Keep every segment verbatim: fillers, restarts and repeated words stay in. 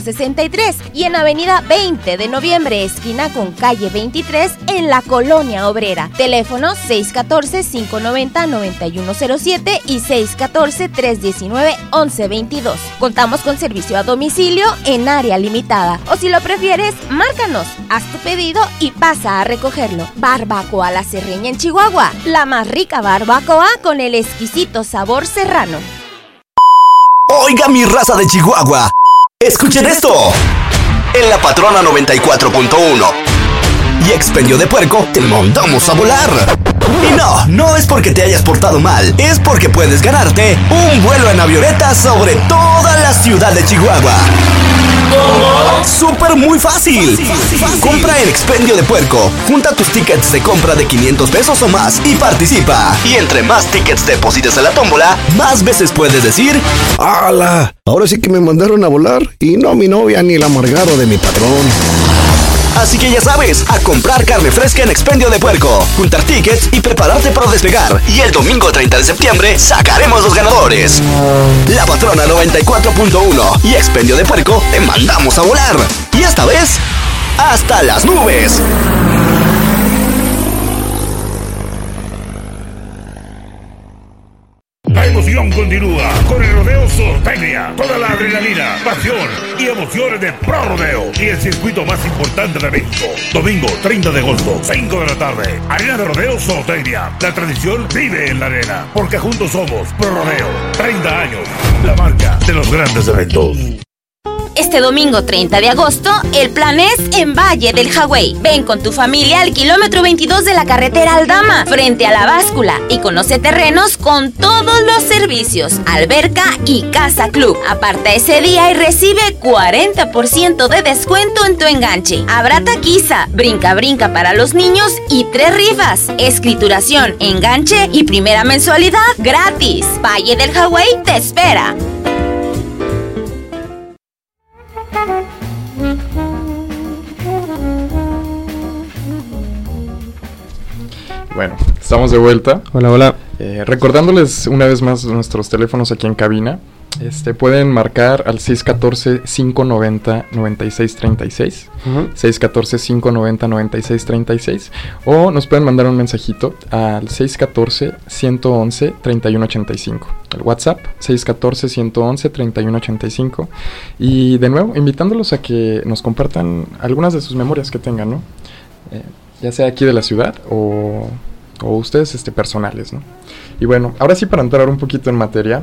sesenta y tres y en Avenida veinte de Noviembre, esquina con calle veintitrés, en la Colonia Obrera. Teléfono seis uno cuatro, cinco nueve cero, nueve uno cero siete y seis uno cuatro, tres uno nueve, once veintidós. Contamos con servicio a domicilio en área limitada. O si lo prefieres, márcanos, haz tu pedido y pasa a recogerlo. Barbacoa La Serreña en Chihuahua. La más rica barbacoa con el exquisito sabor serrano. Oiga, mi raza de Chihuahua, escuchen esto. En La Patrona noventa y cuatro punto uno y Expendio de Puerco te mandamos a volar. Y no, no es porque te hayas portado mal, es porque puedes ganarte un vuelo en avioneta sobre toda la ciudad de Chihuahua. ¿Cómo? Súper muy fácil. fácil. Compra en Expendio de Puerco, junta tus tickets de compra de quinientos pesos o más y participa. Y entre más tickets deposites a la tómbola, más veces puedes decir: ¡Hala! Ahora sí que me mandaron a volar y no mi novia ni el amargado de mi patrón. Así que ya sabes, a comprar carne fresca en Expendio de Puerco, juntar tickets y prepararte para despegar. Y el domingo treinta de septiembre sacaremos los ganadores. La Patrona noventa y cuatro punto uno y Expendio de Puerco te mandamos a volar. Y esta vez, hasta las nubes. La emoción continúa con el Rodeo Zootecnia. Toda la adrenalina, pasión y emociones de Pro Rodeo y el circuito más importante de México. Domingo treinta de agosto, cinco de la tarde. Arena de Rodeo Zootecnia. La tradición vive en la arena, porque juntos somos Pro Rodeo. treinta años, la marca de los grandes eventos. Este domingo treinta de agosto, el plan es en Valle del Jagüey. Ven con tu familia al kilómetro veintidós de la carretera Aldama, frente a la báscula, y conoce terrenos con todos los servicios, alberca y casa club. Aparta ese día y recibe cuarenta por ciento de descuento en tu enganche. Habrá taquiza, brinca brinca para los niños y tres rifas. Escrituración, enganche y primera mensualidad gratis. Valle del Jagüey te espera. Bueno, estamos de vuelta. Hola, hola. Eh, recordándoles una vez más nuestros teléfonos aquí en cabina. Este, pueden marcar al seis uno cuatro, cinco nueve cero, nueve seis tres seis, uh-huh. seis uno cuatro, cinco nueve cero, nueve seis tres seis, o nos pueden mandar un mensajito al seis uno cuatro, uno uno uno, tres uno ocho cinco, el WhatsApp seis uno cuatro, uno uno uno, tres uno ocho cinco, y de nuevo invitándolos a que nos compartan algunas de sus memorias que tengan, ¿no? Eh, ya sea aquí de la ciudad o, o ustedes este, personales, ¿no? Y bueno, ahora sí, para entrar un poquito en materia,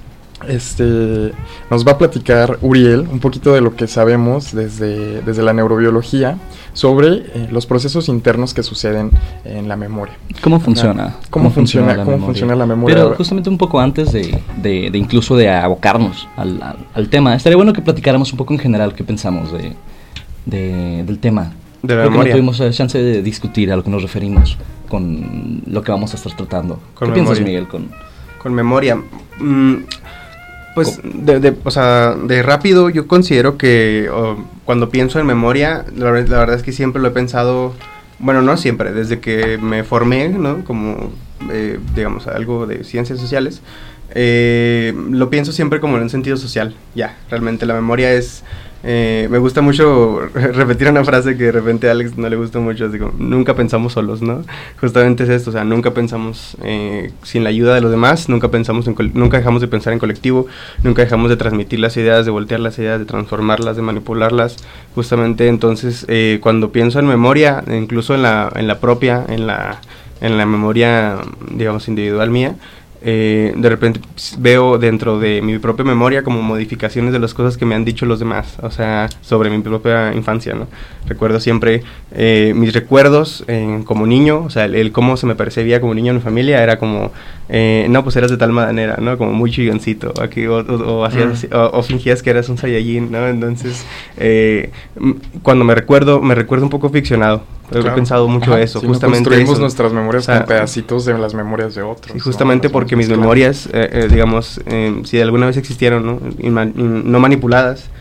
Este, nos va a platicar Uriel un poquito de lo que sabemos desde, desde la neurobiología sobre eh, los procesos internos que suceden en la memoria. ¿Cómo funciona? ¿Cómo, ¿Cómo funciona, funciona, cómo funciona la memoria? Pero justamente un poco antes de, de, de incluso de abocarnos al, al, al tema, estaría bueno que platicáramos un poco en general qué pensamos de, de, del tema. De la Creo memoria. que no tuvimos chance de discutir a lo que nos referimos con lo que vamos a estar tratando. Con ¿Qué memoria. piensas, Miguel? Con, con memoria. Mm. Pues, de, de, o sea, de rápido yo considero que oh, cuando pienso en memoria, la, la verdad es que siempre lo he pensado, bueno, no siempre, desde que me formé, ¿no? Como, eh, digamos, algo de ciencias sociales, eh, lo pienso siempre como en un sentido social, ya, realmente la memoria es... Eh, me gusta mucho repetir una frase que de repente a Alex no le gusta mucho, así como, nunca pensamos solos, ¿no? Justamente es esto, o sea, nunca pensamos eh, sin la ayuda de los demás, nunca pensamos en nunca dejamos de pensar en colectivo, nunca dejamos de transmitir las ideas, de voltear las ideas, de transformarlas, de manipularlas, justamente. Entonces, eh, cuando pienso en memoria, incluso en la, en la propia, en la, en la memoria, digamos, individual mía, Eh, de repente veo dentro de mi propia memoria como modificaciones de las cosas que me han dicho los demás, o sea, sobre mi propia infancia, ¿no? Recuerdo siempre eh, mis recuerdos eh, como niño, o sea, el, el cómo se me percibía como niño en mi familia era como, eh, no, pues eras de tal manera, ¿no? Como muy chilloncito, aquí, o, o, o, hacías, mm. o, o fingías que eras un Saiyajin, ¿no? Entonces, eh, cuando me recuerdo, me recuerdo un poco ficcionado. Claro. He pensado mucho Ajá, eso, sí, justamente construimos eso. nuestras memorias, o sea, con pedacitos de las memorias de otros. Sí, justamente, ¿no? Porque mis memorias, eh, eh, digamos, eh, si alguna vez existieron, ¿no? Inma- in, no manipuladas,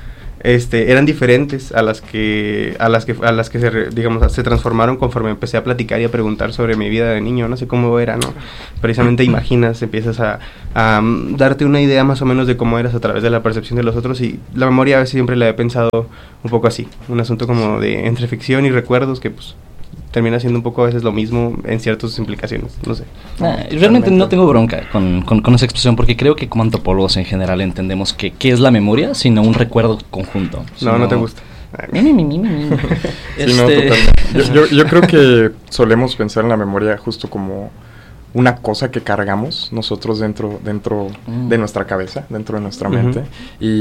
este, eran diferentes a las que, a las que, a las que se, re, digamos, se transformaron conforme empecé a platicar y a preguntar sobre mi vida de niño, no sé cómo era, ¿no? Precisamente imaginas, empiezas a, a um, darte una idea más o menos de cómo eras a través de la percepción de los otros, y la memoria a veces siempre la he pensado un poco así, un asunto como de entre ficción y recuerdos que pues termina siendo un poco a veces lo mismo en ciertas implicaciones, no sé. Ah, realmente, realmente no tengo bronca con, con, con esa expresión, porque creo que como antropólogos en general entendemos que qué es la memoria, sino un recuerdo conjunto. No, sino... no te gusta. Mi, mi, mi, mi, mi. Sí, no, totalmente. Yo, yo, yo creo que solemos pensar en la memoria justo como una cosa que cargamos nosotros dentro dentro mm. de nuestra cabeza, dentro de nuestra mente, uh-huh.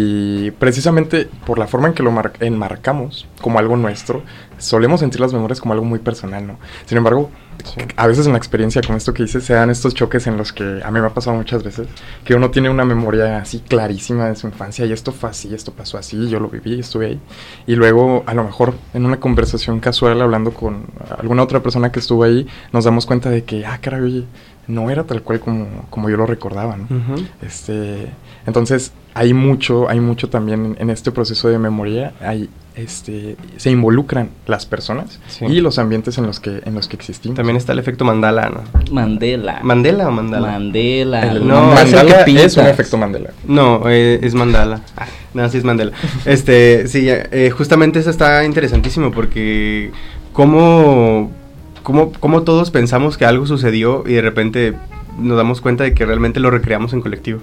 y precisamente por la forma en que lo mar- enmarcamos como algo nuestro, solemos sentir las memorias como algo muy personal, ¿no? Sin embargo, sí. a veces en la experiencia, con esto que dices, se dan estos choques en los que a mí me ha pasado muchas veces, que uno tiene una memoria así clarísima de su infancia, y esto fue así, esto pasó así, yo lo viví, estuve ahí, y luego a lo mejor en una conversación casual hablando con alguna otra persona que estuvo ahí, nos damos cuenta de que, ah, caray, oye, no era tal cual como, como yo lo recordaba, ¿no? Uh-huh. Este, entonces, hay mucho, hay mucho también en, en este proceso de memoria, hay, este, se involucran las personas sí. y los ambientes en los que, en los que existimos. También está el efecto Mandela, ¿no? Mandela. ¿Mandela o Mandala? Mandela. El, no, Mandela es un efecto Mandela. No, eh, es Mandala. Ah, no, sí es Mandela. este, sí, eh, justamente eso está interesantísimo porque cómo... Cómo, cómo todos pensamos que algo sucedió y de repente nos damos cuenta de que realmente lo recreamos en colectivo.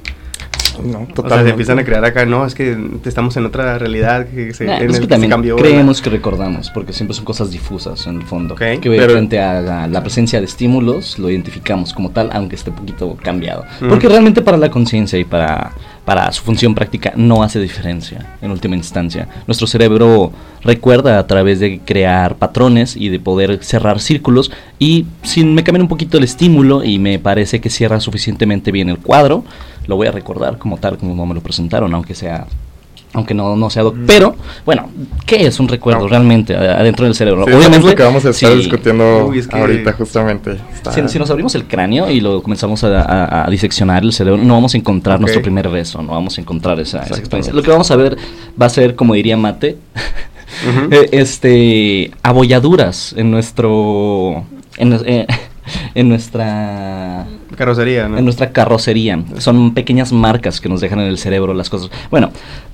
No, totalmente. O sea, se empiezan a crear acá, no, es que estamos en otra realidad que se, nah, en es el que que también se cambió. Creemos ¿verdad? Que recordamos, porque siempre son cosas difusas en el fondo. Okay, que pero, frente a la, la presencia de estímulos lo identificamos como tal, aunque esté un poquito cambiado. Mm. Porque realmente para la conciencia y para, para su función práctica no hace diferencia en última instancia. Nuestro cerebro recuerda a través de crear patrones y de poder cerrar círculos, y si me cambian un poquito el estímulo y me parece que cierra suficientemente bien el cuadro, lo voy a recordar como tal, como me lo presentaron, aunque sea, aunque no, no sea... Mm. Pero, bueno, ¿qué es un recuerdo no. realmente adentro del cerebro? Sí, obviamente, es lo que vamos a estar sí. discutiendo Uy, es que ahorita, justamente. Si, si nos abrimos el cráneo y lo comenzamos a, a, a diseccionar el cerebro, no vamos a encontrar okay. nuestro primer beso, no vamos a encontrar esa, esa experiencia. Lo que vamos a ver va a ser, como diría Mate, uh-huh. este, abolladuras en nuestro... En, eh, en nuestra carrocería, ¿no? En nuestra carrocería. Son pequeñas marcas que nos dejan en el cerebro las cosas. Bueno,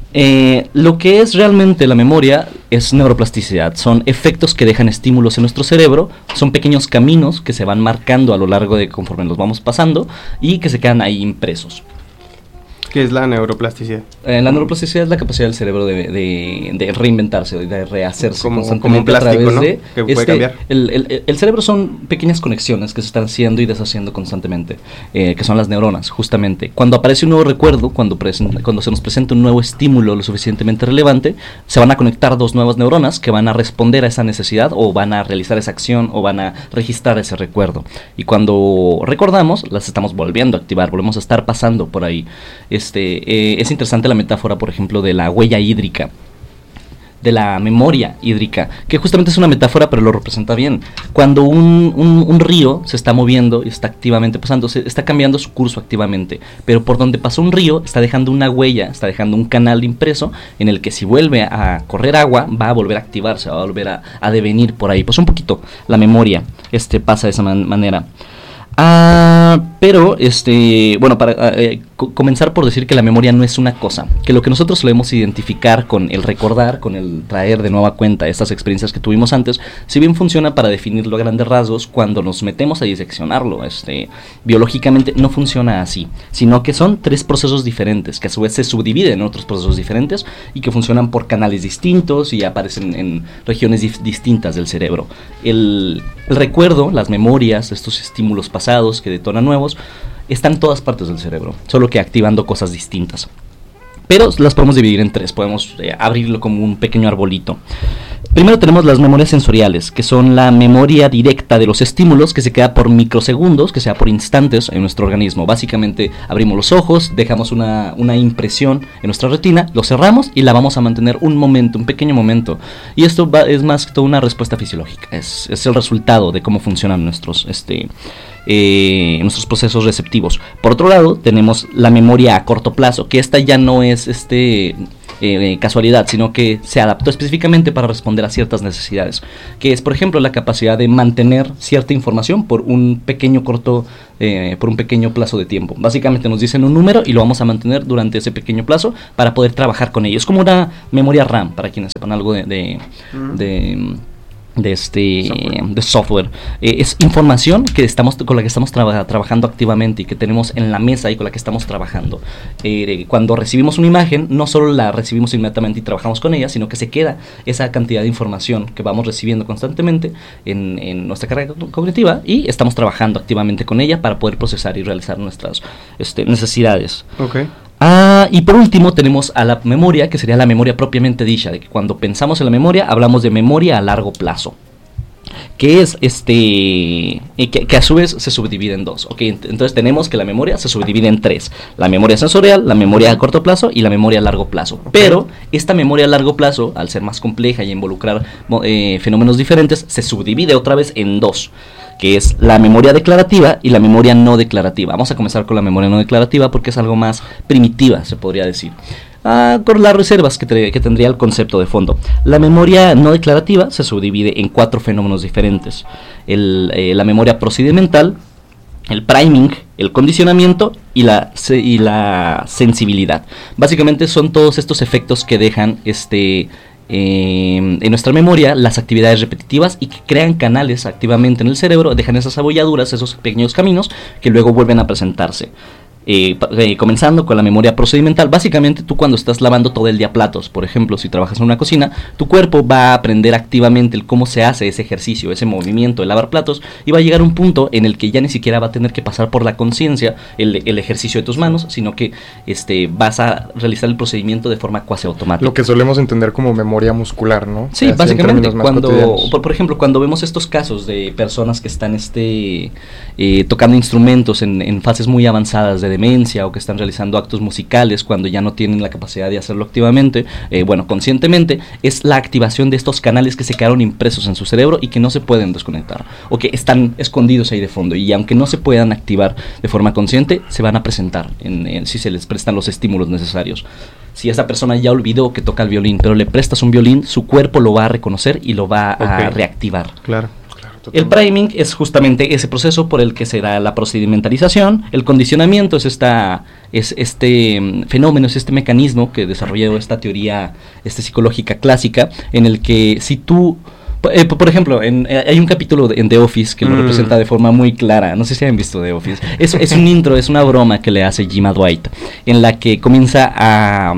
eh, lo que es realmente la memoria es neuroplasticidad. Son efectos que dejan estímulos en nuestro cerebro. Son pequeños caminos que se van marcando a lo largo de conforme los vamos pasando y que se quedan ahí impresos. ¿Qué es la neuroplasticidad? Eh, la neuroplasticidad es la capacidad del cerebro de, de, de reinventarse, de rehacerse como, constantemente como un plástico, a través ¿no? de que puede este, cambiar. El, el, el cerebro son pequeñas conexiones que se están haciendo y deshaciendo constantemente, eh, que son las neuronas, justamente. Cuando aparece un nuevo recuerdo, cuando, presenta, cuando se nos presenta un nuevo estímulo lo suficientemente relevante, se van a conectar dos nuevas neuronas que van a responder a esa necesidad, o van a realizar esa acción, o van a registrar ese recuerdo. Y cuando recordamos, las estamos volviendo a activar, volvemos a estar pasando por ahí. Este... Eh, es interesante la metáfora, por ejemplo, de la huella hídrica, de la memoria hídrica, que justamente es una metáfora, pero lo representa bien. Cuando un, un, un río se está moviendo y está activamente pasando, se está cambiando su curso activamente, pero por donde pasó un río está dejando una huella, está dejando un canal impreso en el que si vuelve a correr agua va a volver a activarse, va a volver a, a devenir por ahí. Pues un poquito la memoria este, pasa de esa man- manera. Ah, pero, este, bueno, para eh, co- comenzar por decir que la memoria no es una cosa, que lo que nosotros solemos identificar con el recordar, con el traer de nueva cuenta estas experiencias que tuvimos antes, si bien funciona para definirlo a grandes rasgos, cuando nos metemos a diseccionarlo, este, biológicamente no funciona así, sino que son tres procesos diferentes, que a su vez se subdividen en otros procesos diferentes y que funcionan por canales distintos y aparecen en regiones dif- distintas del cerebro. El, el recuerdo, las memorias, estos estímulos pasados que detonan nuevos, están en todas partes del cerebro, solo que activando cosas distintas. Pero las podemos dividir en tres, podemos eh, abrirlo como un pequeño arbolito. Primero tenemos las memorias sensoriales, que son la memoria directa de los estímulos que se queda por microsegundos, que sea por instantes en nuestro organismo. Básicamente abrimos los ojos, dejamos una, una impresión en nuestra retina, lo cerramos y la vamos a mantener un momento, un pequeño momento. Y esto va, es más que todo una respuesta fisiológica, es, es el resultado de cómo funcionan nuestros... este Eh, nuestros procesos receptivos. Por otro lado, tenemos la memoria a corto plazo, que esta ya no es este eh, casualidad, sino que se adaptó específicamente para responder a ciertas necesidades, que es, por ejemplo, la capacidad de mantener cierta información por un pequeño corto, eh, por un pequeño plazo de tiempo. Básicamente nos dicen un número y lo vamos a mantener durante ese pequeño plazo para poder trabajar con ello. Es como una memoria RAM, para quienes sepan algo de... de, mm. de de este software. de software eh, es información que estamos con la que estamos traba- trabajando activamente y que tenemos en la mesa y con la que estamos trabajando. Eh, cuando recibimos una imagen, no solo la recibimos inmediatamente y trabajamos con ella, sino que se queda esa cantidad de información que vamos recibiendo constantemente en, en nuestra carga cognitiva y estamos trabajando activamente con ella para poder procesar y realizar nuestras este, necesidades. Okay. Ah, y por último tenemos a la memoria, que sería la memoria propiamente dicha, de que cuando pensamos en la memoria hablamos de memoria a largo plazo, que es este que, que a su vez se subdivide en dos. Okay, entonces tenemos que la memoria se subdivide en tres: la memoria sensorial, la memoria a corto plazo y la memoria a largo plazo. Okay. Pero esta memoria a largo plazo, al ser más compleja y involucrar eh, fenómenos diferentes, se subdivide otra vez en dos, que es la memoria declarativa y la memoria no declarativa. Vamos a comenzar con la memoria no declarativa porque es algo más primitiva, se podría decir. Ah, con las reservas que, te, que tendría el concepto de fondo. La memoria no declarativa se subdivide en cuatro fenómenos diferentes: el, eh, la memoria procedimental, el priming, el condicionamiento y la, se, y la sensibilidad. Básicamente son todos estos efectos que dejan este... Eh, en nuestra memoria las actividades repetitivas y que crean canales activamente en el cerebro, dejan esas abolladuras, esos pequeños caminos que luego vuelven a presentarse. Eh, eh, comenzando con la memoria procedimental, básicamente tú cuando estás lavando todo el día platos, por ejemplo, si trabajas en una cocina, tu cuerpo va a aprender activamente el cómo se hace ese ejercicio, ese movimiento de lavar platos, y va a llegar un punto en el que ya ni siquiera va a tener que pasar por la conciencia el, el ejercicio de tus manos, sino que este, vas a realizar el procedimiento de forma cuasi automática. Lo que solemos entender como memoria muscular, ¿no? Sí, así básicamente, cuando, por, por ejemplo, cuando vemos estos casos de personas que están este, eh, tocando instrumentos en, en fases muy avanzadas de demencia o que están realizando actos musicales cuando ya no tienen la capacidad de hacerlo activamente, eh, bueno, conscientemente, es la activación de estos canales que se quedaron impresos en su cerebro y que no se pueden desconectar o que están escondidos ahí de fondo, y aunque no se puedan activar de forma consciente, se van a presentar en, en, si se les prestan los estímulos necesarios. Si esa persona ya olvidó que toca el violín, pero le prestas un violín, su cuerpo lo va a reconocer y lo va a okay. reactivar. Claro. El priming es justamente ese proceso por el que se da la procedimentalización. El condicionamiento es esta es este um, fenómeno, es este mecanismo que desarrolló esta teoría este, psicológica clásica, en el que si tú... Eh, por ejemplo, en, eh, hay un capítulo de, en The Office que mm. lo representa de forma muy clara. No sé si han visto The Office. Es, es un intro, es una broma que le hace Jim a Dwight, en la que comienza a...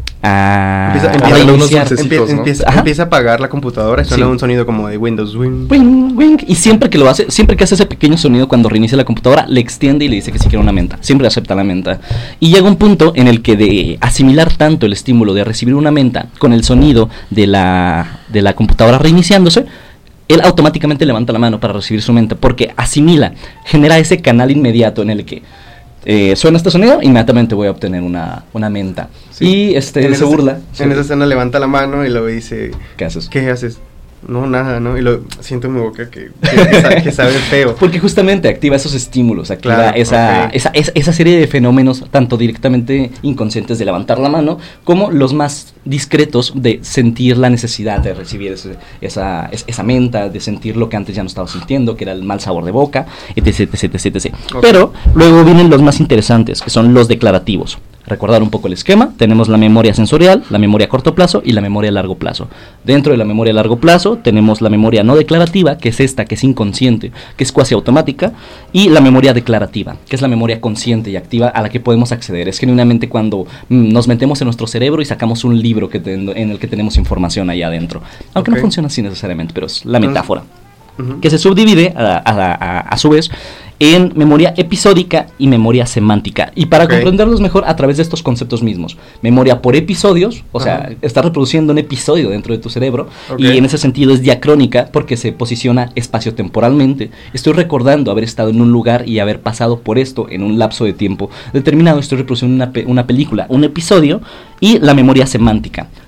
a empieza, empieza, a reiniciar, empie, ¿no? empieza, empieza a apagar la computadora y suena sí. un sonido como de Windows wing. Wing, wing. Y siempre que lo hace, siempre que hace ese pequeño sonido cuando reinicia la computadora, le extiende y le dice que si quiere una menta. Siempre acepta la menta. Y llega un punto en el que de asimilar tanto el estímulo de recibir una menta con el sonido de la, de la computadora reiniciándose, él automáticamente levanta la mano para recibir su menta, porque asimila, genera ese canal inmediato en el que eh, suena este sonido, inmediatamente voy a obtener una, una menta. Sí. Y este en se esa, burla. En sí. esa escena levanta la mano y luego dice, ¿qué haces? ¿Qué haces? No, nada, ¿no? Y lo siento en mi boca que, que, que, sabe, que sabe feo. Porque justamente activa esos estímulos, activa claro, esa, okay. esa, esa, esa serie de fenómenos, tanto directamente inconscientes de levantar la mano, como los más discretos de sentir la necesidad de recibir ese, esa, esa menta, de sentir lo que antes ya no estaba sintiendo, que era el mal sabor de boca, etc, etc, etc, etc. Okay. Pero luego vienen los más interesantes, que son los declarativos. Recordar un poco el esquema, tenemos la memoria sensorial, la memoria a corto plazo y la memoria a largo plazo. Dentro de la memoria a largo plazo tenemos la memoria no declarativa, que es esta, que es inconsciente, que es cuasi automática, y la memoria declarativa, que es la memoria consciente y activa a la que podemos acceder. Es genuinamente cuando mm, nos metemos en nuestro cerebro y sacamos un libro que ten, en el que tenemos información ahí adentro. Aunque okay. no funciona así necesariamente, pero es la metáfora. Uh-huh. Que se subdivide a, a, a, a su vez en memoria episódica y memoria semántica, y para okay. comprenderlos mejor a través de estos conceptos mismos: memoria por episodios, o uh-huh. sea, está reproduciendo un episodio dentro de tu cerebro, okay. y en ese sentido es diacrónica porque se posiciona espaciotemporalmente. Estoy recordando haber estado en un lugar y haber pasado por esto en un lapso de tiempo determinado. Estoy reproduciendo una, pe- una película, un episodio. Y la memoria semántica,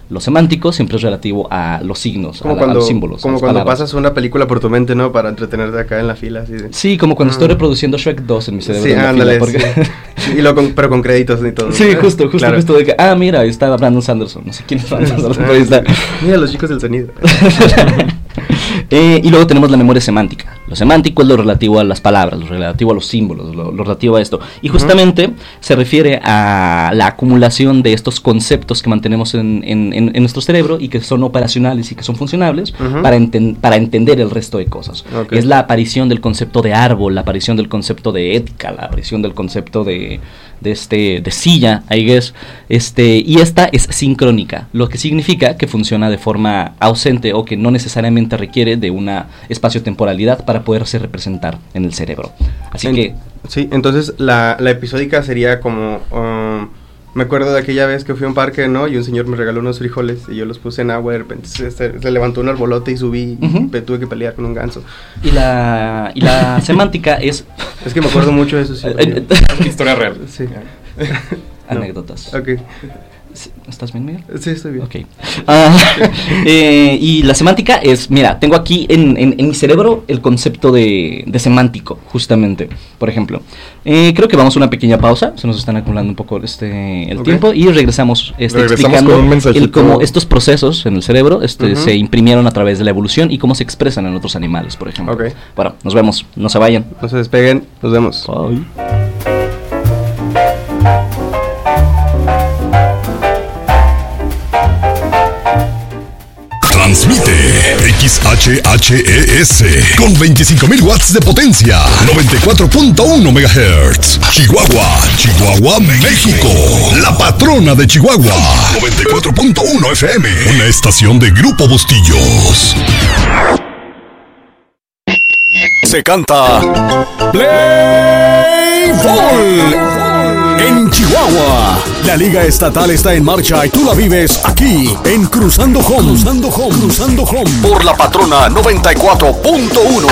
Lo semántico siempre es relativo a los signos, como a, cuando, a los símbolos. Como a cuando palabras. pasas una película por tu mente, ¿no? Para entretenerte acá en la fila. Así de... Sí, como cuando mm. estoy reproduciendo Shrek dos en mi cerebro. Sí, en la ándale, fila, porque... sí. Y lo con, pero con créditos y todo. Sí, justo, justo, claro. justo de que, ah, mira, ahí está Brandon Sanderson, no sé quién es Brandon Sanderson, pero ahí está. Mira los chicos del sonido. eh, y luego tenemos la memoria semántica. Lo semántico es lo relativo a las palabras, lo relativo a los símbolos, lo, lo relativo a esto. Y justamente uh-huh. se refiere a la acumulación de estos conceptos que mantenemos en, en, en, en nuestro cerebro y que son operacionales y que son funcionables uh-huh. para, enten, para entender el resto de cosas. Okay. Es la aparición del concepto de árbol, la aparición del concepto de ética, la aparición del concepto de... de este de silla, I guess, este y esta es sincrónica, lo que significa que funciona de forma ausente o que no necesariamente requiere de una espacio-temporalidad para poderse representar en el cerebro. Así en, que sí, entonces la, la episódica sería como um, me acuerdo de aquella vez que fui a un parque, ¿no? Y un señor me regaló unos frijoles y yo los puse en agua y de repente se, se, se levantó un arbolote y subí uh-huh. y tuve que pelear con un ganso. Y la y la semántica es... Es que me acuerdo mucho de eso. Sí, historia real. Sí. Anécdotas. No. Ok. ¿Estás bien, Miguel? Sí, estoy bien. Ok. Uh, eh, y la semántica es, mira, tengo aquí en, en, en mi cerebro el concepto de, de semántico, justamente. Por ejemplo, eh, creo que vamos a una pequeña pausa, se nos están acumulando un poco este el okay. tiempo y regresamos, este, regresamos explicando el cómo estos procesos en el cerebro este, uh-huh. se imprimieron a través de la evolución y cómo se expresan en otros animales, por ejemplo. Okay. Bueno, nos vemos, no se vayan. No se despeguen, nos vemos. Bye. Transmite X H H E S con veinticinco mil watts de potencia, noventa y cuatro punto uno megahertz. Chihuahua, Chihuahua, México. La patrona de Chihuahua. noventa y cuatro punto uno F M. Una estación de Grupo Bustillos. Se canta Play Ball. En Chihuahua, la liga estatal está en marcha y tú la vives aquí en Cruzando Home, Cruzando Home, Cruzando Home, por la patrona noventa y cuatro punto uno.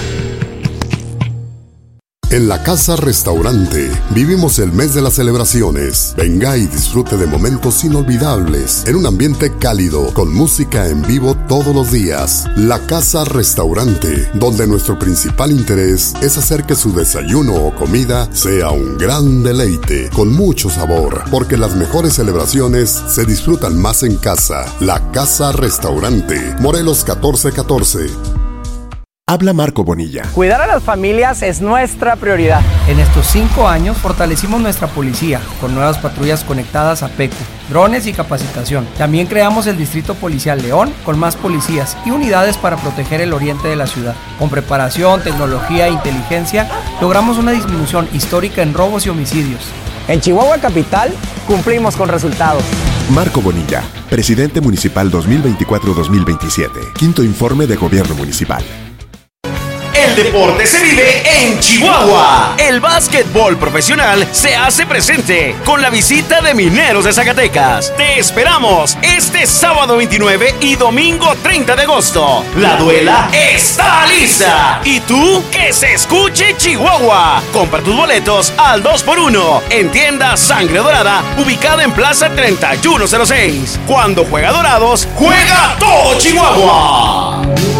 En la Casa Restaurante vivimos el mes de las celebraciones. Venga y disfrute de momentos inolvidables en un ambiente cálido con música en vivo todos los días. La Casa Restaurante, donde nuestro principal interés es hacer que su desayuno o comida sea un gran deleite con mucho sabor, porque las mejores celebraciones se disfrutan más en casa. La Casa Restaurante, Morelos catorce catorce. Habla Marco Bonilla. Cuidar a las familias es nuestra prioridad. En estos cinco años fortalecimos nuestra policía con nuevas patrullas conectadas a PECU, drones y capacitación. También creamos el Distrito Policial León con más policías y unidades para proteger el oriente de la ciudad. Con preparación, tecnología e inteligencia logramos una disminución histórica en robos y homicidios. En Chihuahua Capital cumplimos con resultados. Marco Bonilla, presidente municipal dos mil veinticuatro a dos mil veintisiete. Quinto informe de gobierno municipal. El deporte se vive en Chihuahua. El básquetbol profesional se hace presente con la visita de Mineros de Zacatecas. Te esperamos este sábado veintinueve y domingo treinta de agosto. La duela está lista. ¿Y tú? ¡Que se escuche Chihuahua! Compra tus boletos al dos por uno en tienda Sangre Dorada, ubicada en Plaza treinta y uno cero seis. Cuando juega Dorados, juega todo Chihuahua.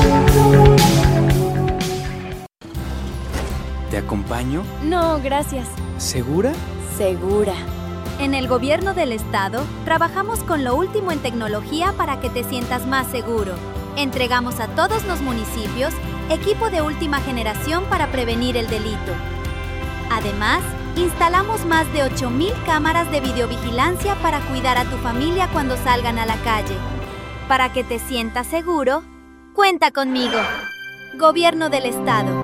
¿Te acompaño? No, gracias. ¿Segura? Segura. En el gobierno del estado, trabajamos con lo último en tecnología para que te sientas más seguro. Entregamos a todos los municipios equipo de última generación para prevenir el delito. Además, instalamos más de ocho mil cámaras de videovigilancia para cuidar a tu familia cuando salgan a la calle. Para que te sientas seguro, cuenta conmigo. Gobierno del estado.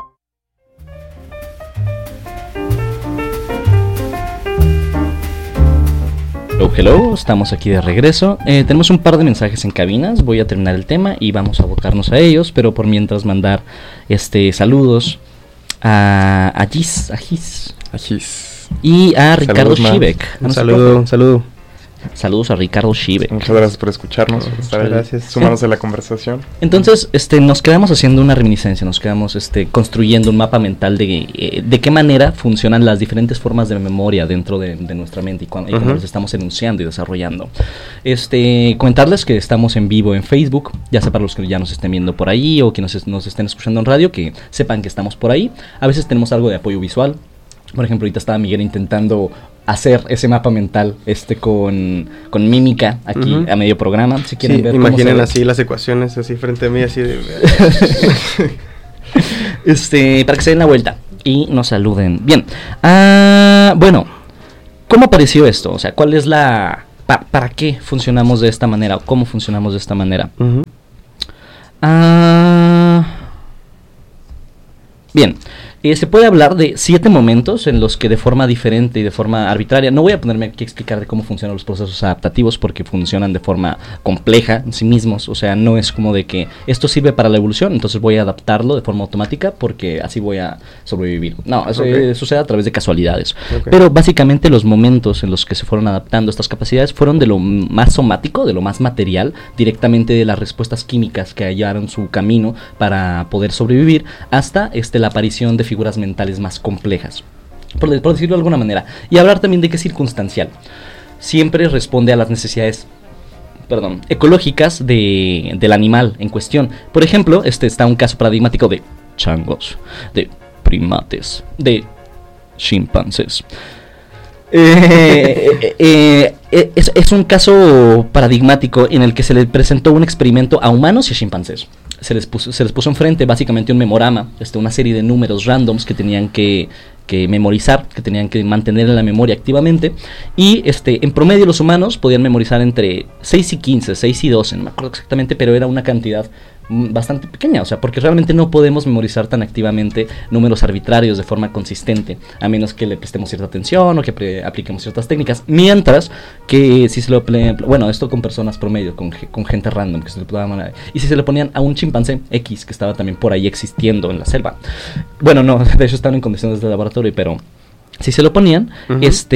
Hello, hello, estamos aquí de regreso. Eh, tenemos un par de mensajes en cabinas. Voy a terminar el tema y vamos a abocarnos a ellos, pero por mientras mandar este saludos a a Gis, a Gis, a Gis y a Ricardo Shivek. Un saludo, un saludo. Saludos a Ricardo Shive. Muchas gracias por escucharnos, por estar ahí, gracias. sumarnos a la conversación. Entonces, este, nos quedamos haciendo una reminiscencia, nos quedamos este, construyendo un mapa mental de, eh, de qué manera funcionan las diferentes formas de memoria dentro de, de nuestra mente y cuando, y cuando Ujú. los estamos enunciando y desarrollando. Este, comentarles que estamos en vivo en Facebook, ya sea para los que ya nos estén viendo por ahí o que nos, nos estén escuchando en radio, que sepan que estamos por ahí. A veces tenemos algo de apoyo visual. Por ejemplo, ahorita estaba Miguel intentando hacer ese mapa mental este con, con mímica aquí Ujú. a medio programa. Si quieren Sí, ver cómo imaginen se ve. así las ecuaciones así frente a mí, así de... Este, para que se den la vuelta y nos saluden. Bien, ah, bueno, ¿cómo apareció esto? O sea, ¿cuál es la... Pa, ¿Para qué funcionamos de esta manera? ¿O cómo funcionamos de esta manera? Ujú. Ah, bien, eh, se puede hablar de siete momentos en los que de forma diferente y de forma arbitraria, no voy a ponerme aquí a explicar de cómo funcionan los procesos adaptativos porque funcionan de forma compleja en sí mismos, o sea, no es como de que esto sirve para la evolución, entonces voy a adaptarlo de forma automática porque así voy a sobrevivir. No, eso Ok. eh, sucede a través de casualidades. Ok. Pero básicamente los momentos en los que se fueron adaptando estas capacidades fueron de lo más somático, de lo más material, directamente de las respuestas químicas que hallaron su camino para poder sobrevivir, hasta este, la aparición de figuras mentales más complejas, por, de- por decirlo de alguna manera. Y hablar también de que es circunstancial. Siempre responde a las necesidades perdón, ecológicas de, del animal en cuestión. Por ejemplo, este está un caso paradigmático de changos, de primates, de chimpancés. Eh, eh, eh, eh, es, es un caso paradigmático en el que se le presentó un experimento a humanos y a chimpancés. Se les puso, se les puso enfrente básicamente un memorama, este, una serie de números randoms que tenían que, que memorizar, que tenían que mantener en la memoria activamente. Y este, en promedio los humanos podían memorizar entre seis y quince, seis y doce, no me acuerdo exactamente, pero era una cantidad mm, bastante pequeña, o sea, porque realmente no podemos memorizar tan activamente números arbitrarios de forma consistente, a menos que le prestemos cierta atención o que pre- apliquemos ciertas técnicas, mientras que si se lo, ple- bueno, esto con personas promedio, con, ge- con gente random, que se le podía, y si se le ponían a un chimpancé X, que estaba también por ahí existiendo en la selva, bueno, no, de hecho estaban en condiciones de laboratorio, pero si se lo ponían, Ujú.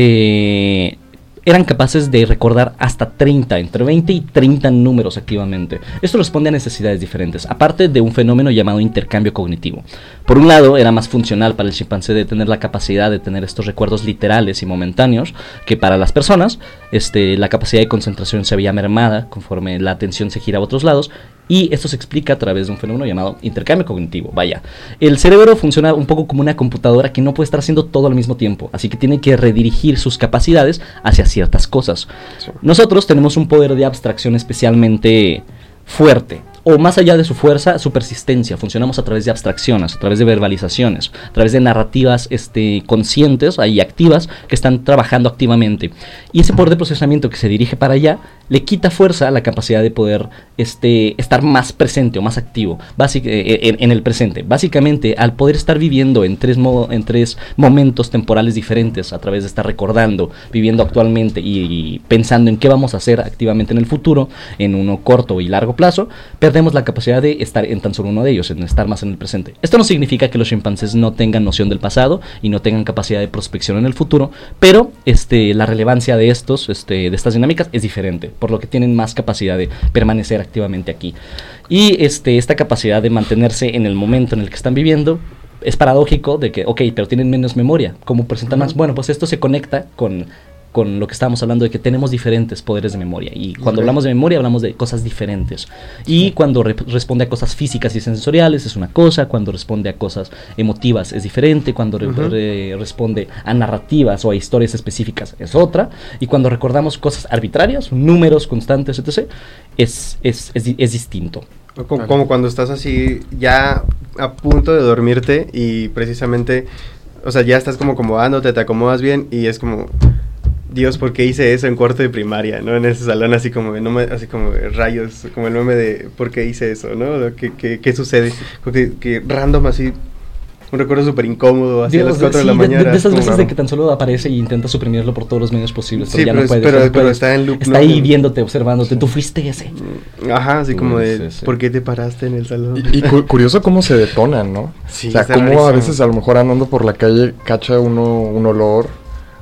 este... eran capaces de recordar hasta treinta, entre veinte y treinta números activamente. Esto responde a necesidades diferentes, aparte de un fenómeno llamado intercambio cognitivo. Por un lado, era más funcional para el chimpancé de tener la capacidad de tener estos recuerdos literales y momentáneos, que para las personas, este, la capacidad de concentración se veía mermada conforme la atención se giraba a otros lados, y esto se explica a través de un fenómeno llamado intercambio cognitivo. Vaya, el cerebro funciona un poco como una computadora que no puede estar haciendo todo al mismo tiempo, así que tiene que redirigir sus capacidades hacia ciertas cosas. Sí. Nosotros tenemos un poder de abstracción especialmente fuerte, o más allá de su fuerza, su persistencia. Funcionamos a través de abstracciones, a través de verbalizaciones, a través de narrativas este, conscientes y activas que están trabajando activamente. Y ese poder de procesamiento que se dirige para allá le quita fuerza a la capacidad de poder este, estar más presente o más activo básic- eh, en, en el presente. Básicamente, al poder estar viviendo en tres, mo- en tres momentos temporales diferentes, a través de estar recordando, viviendo actualmente y, y pensando en qué vamos a hacer activamente en el futuro, en uno corto y largo plazo, perdemos la capacidad de estar en tan solo uno de ellos, en estar más en el presente. Esto no significa que los chimpancés no tengan noción del pasado y no tengan capacidad de prospección en el futuro, pero este, la relevancia de estos, este, de estas dinámicas es diferente, por lo que tienen más capacidad de permanecer activamente aquí. Y este, esta capacidad de mantenerse en el momento en el que están viviendo es paradójico de que, ok, pero tienen menos memoria. ¿Cómo presentan más? Bueno, pues esto se conecta con, con lo que estábamos hablando de que tenemos diferentes poderes de memoria. Y cuando Ok. hablamos de memoria hablamos de cosas diferentes. Y cuando re- responde a cosas físicas y sensoriales es una cosa, cuando responde a cosas emotivas es diferente, cuando re- Ujú. re- responde a narrativas o a historias específicas es otra, y cuando recordamos cosas arbitrarias, números constantes, etcétera, es, es, es, di- es distinto. O Como, como cuando estás así ya a punto de dormirte y precisamente, o sea, ya estás como acomodándote, te acomodas bien y es como, Dios, ¿por qué hice eso en cuarto de primaria, no? En ese salón así como, de, no me, así como de rayos, como el meme de ¿por qué hice eso, no? ¿Qué, qué, qué sucede? Como que, que random así, un recuerdo súper incómodo, así a las cuatro Sí, de la mañana. de, de esas como- veces de que tan solo aparece y intenta suprimirlo por todos los medios posibles, pero Sí, ya pero no es- puede. pero- ya no pero puede. está en loop, Está ¿no? ahí viéndote, observándote, tú fuiste ese. Ajá, así como Sí, de, sí, sí. ¿por qué te paraste en el salón? Y, y cu- curioso cómo se detonan, ¿no? Sí, o sea, está cómo a rarísimo. veces a lo mejor andando por la calle cacha uno un olor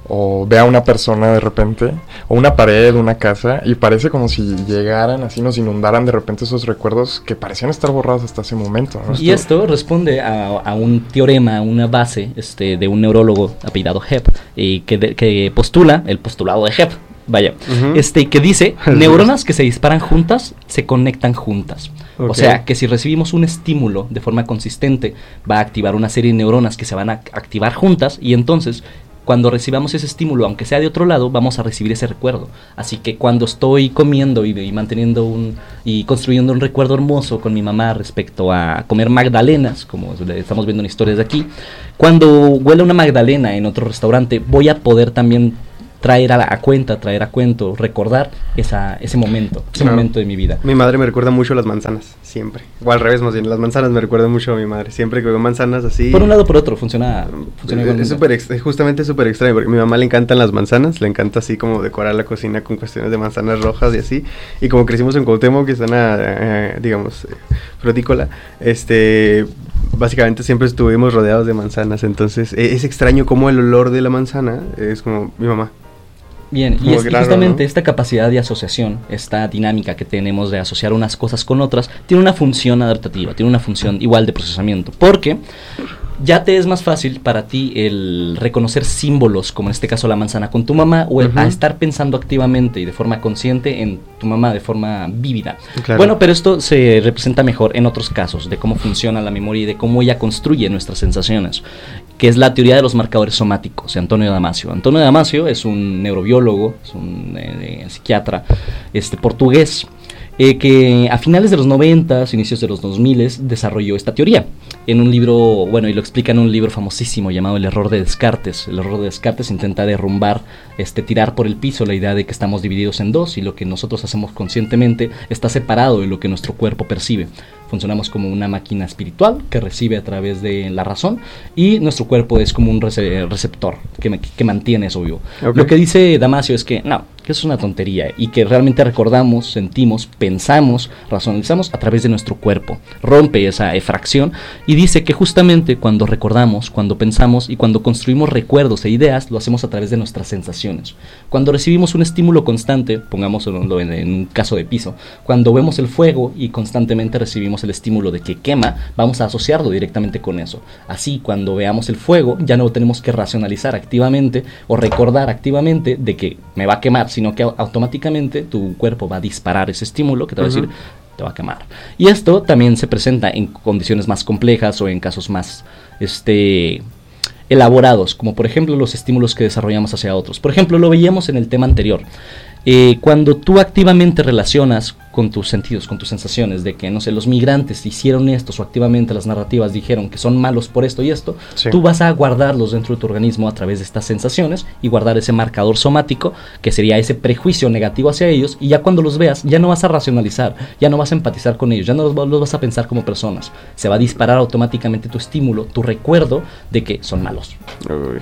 o ve a una persona de repente, o una pared, una casa, y parece como si llegaran, así nos inundaran de repente esos recuerdos que parecían estar borrados hasta ese momento, ¿no? Y esto responde a, a un teorema, una base este, de un neurólogo apellidado Hebb, y que, de, que postula, el postulado de Hebb, vaya, uh-huh. este que dice, neuronas que se disparan juntas, se conectan juntas. Okay. O sea, que si recibimos un estímulo de forma consistente, va a activar una serie de neuronas que se van a activar juntas, y entonces, cuando recibamos ese estímulo, aunque sea de otro lado, vamos a recibir ese recuerdo. Así que cuando estoy comiendo y, y manteniendo un y construyendo un recuerdo hermoso con mi mamá respecto a comer magdalenas, como estamos viendo en historias de aquí, cuando huele una magdalena en otro restaurante, voy a poder también traer a, la, a cuenta, traer a cuento, recordar esa, ese momento, ese claro. momento de mi vida. Mi madre me recuerda mucho las manzanas, siempre. O al revés, más bien, las manzanas me recuerdan mucho a mi madre. Siempre que veo manzanas así... Por un lado o por otro, funciona... funciona es super ex, justamente súper extraño, porque a mi mamá le encantan las manzanas, le encanta así como decorar la cocina con cuestiones de manzanas rojas y así. Y como crecimos en Cuauhtémoc, que es una, eh, digamos, eh, frutícola, este... básicamente siempre estuvimos rodeados de manzanas, entonces eh, es extraño cómo el olor de la manzana es como mi mamá. Bien, y, es, y justamente ¿no? esta capacidad de asociación, esta dinámica que tenemos de asociar unas cosas con otras, tiene una función adaptativa, tiene una función igual de procesamiento, porque ya te es más fácil para ti el reconocer símbolos, como en este caso la manzana con tu mamá, o el uh-huh. a estar pensando activamente y de forma consciente en tu mamá de forma vívida. Claro. Bueno, pero esto se representa mejor en otros casos, de cómo funciona la memoria y de cómo ella construye nuestras sensaciones, que es la teoría de los marcadores somáticos de Antonio Damasio. Antonio Damasio es un neurobiólogo, es un eh, psiquiatra este, portugués, Eh, que a finales de los noventas, inicios de los dos miles, desarrolló esta teoría en un libro, bueno, y lo explica en un libro famosísimo llamado El error de Descartes. El error de Descartes intenta derrumbar, este, tirar por el piso la idea de que estamos divididos en dos y lo que nosotros hacemos conscientemente está separado de lo que nuestro cuerpo percibe. Funcionamos como una máquina espiritual que recibe a través de la razón y nuestro cuerpo es como un rece- receptor que, que mantiene eso vivo. Okay. Lo que dice Damasio es que no, que es una tontería y que realmente recordamos, sentimos, pensamos, racionalizamos a través de nuestro cuerpo. Rompe esa fracción y dice que justamente cuando recordamos, cuando pensamos y cuando construimos recuerdos e ideas, lo hacemos a través de nuestras sensaciones. Cuando recibimos un estímulo constante, pongámoslo en, en un caso de piso, cuando vemos el fuego y constantemente recibimos el estímulo de que quema, vamos a asociarlo directamente con eso. Así, cuando veamos el fuego, ya no tenemos que racionalizar activamente o recordar activamente de que me va a quemar, sino que automáticamente tu cuerpo va a disparar ese estímulo que te va uh-huh. a decir, te va a quemar. Y esto también se presenta en condiciones más complejas o en casos más este, elaborados, como por ejemplo los estímulos que desarrollamos hacia otros. Por ejemplo, lo veíamos en el tema anterior. Eh, cuando tú activamente relacionas con tus sentidos, con tus sensaciones de que, no sé, los migrantes hicieron esto o activamente las narrativas dijeron que son malos por esto y esto, sí. tú vas a guardarlos dentro de tu organismo a través de estas sensaciones y guardar ese marcador somático que sería ese prejuicio negativo hacia ellos, y ya cuando los veas ya no vas a racionalizar, ya no vas a empatizar con ellos, ya no los, los vas a pensar como personas, se va a disparar automáticamente tu estímulo, tu recuerdo de que son malos. Uy.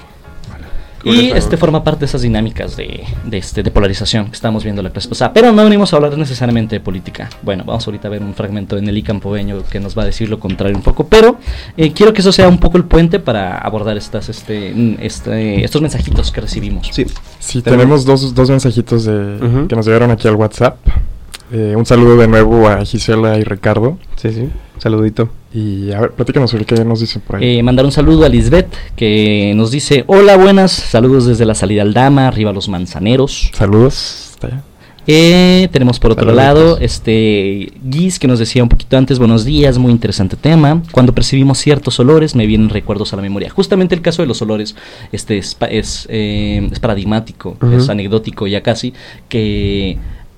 Y este forma parte de esas dinámicas de, de, este, de polarización que estamos viendo la clase pasada. Pero no venimos a hablar necesariamente de política. Bueno, vamos ahorita a ver un fragmento de Nelly Campoveño que nos va a decir lo contrario un poco. Pero eh, quiero que eso sea un poco el puente para abordar estas, este, este, estos mensajitos que recibimos. Sí, sí tenemos dos, dos mensajitos de, uh-huh. que nos llegaron aquí al WhatsApp. Eh, un saludo de nuevo a Gisela y Ricardo. Sí, sí, saludito. Y a ver, platícanos sobre qué nos dicen por ahí. Eh, mandar un saludo a Lisbeth, que nos dice, hola, buenas, saludos desde la salida Aldama, arriba los manzaneros. Saludos, está allá. Eh, tenemos por otro Saludos. lado este Guis, que nos decía un poquito antes, buenos días, muy interesante tema. Cuando percibimos ciertos olores me vienen recuerdos a la memoria. Justamente el caso de los olores este es, es, eh, es paradigmático, uh-huh. es anecdótico ya casi, que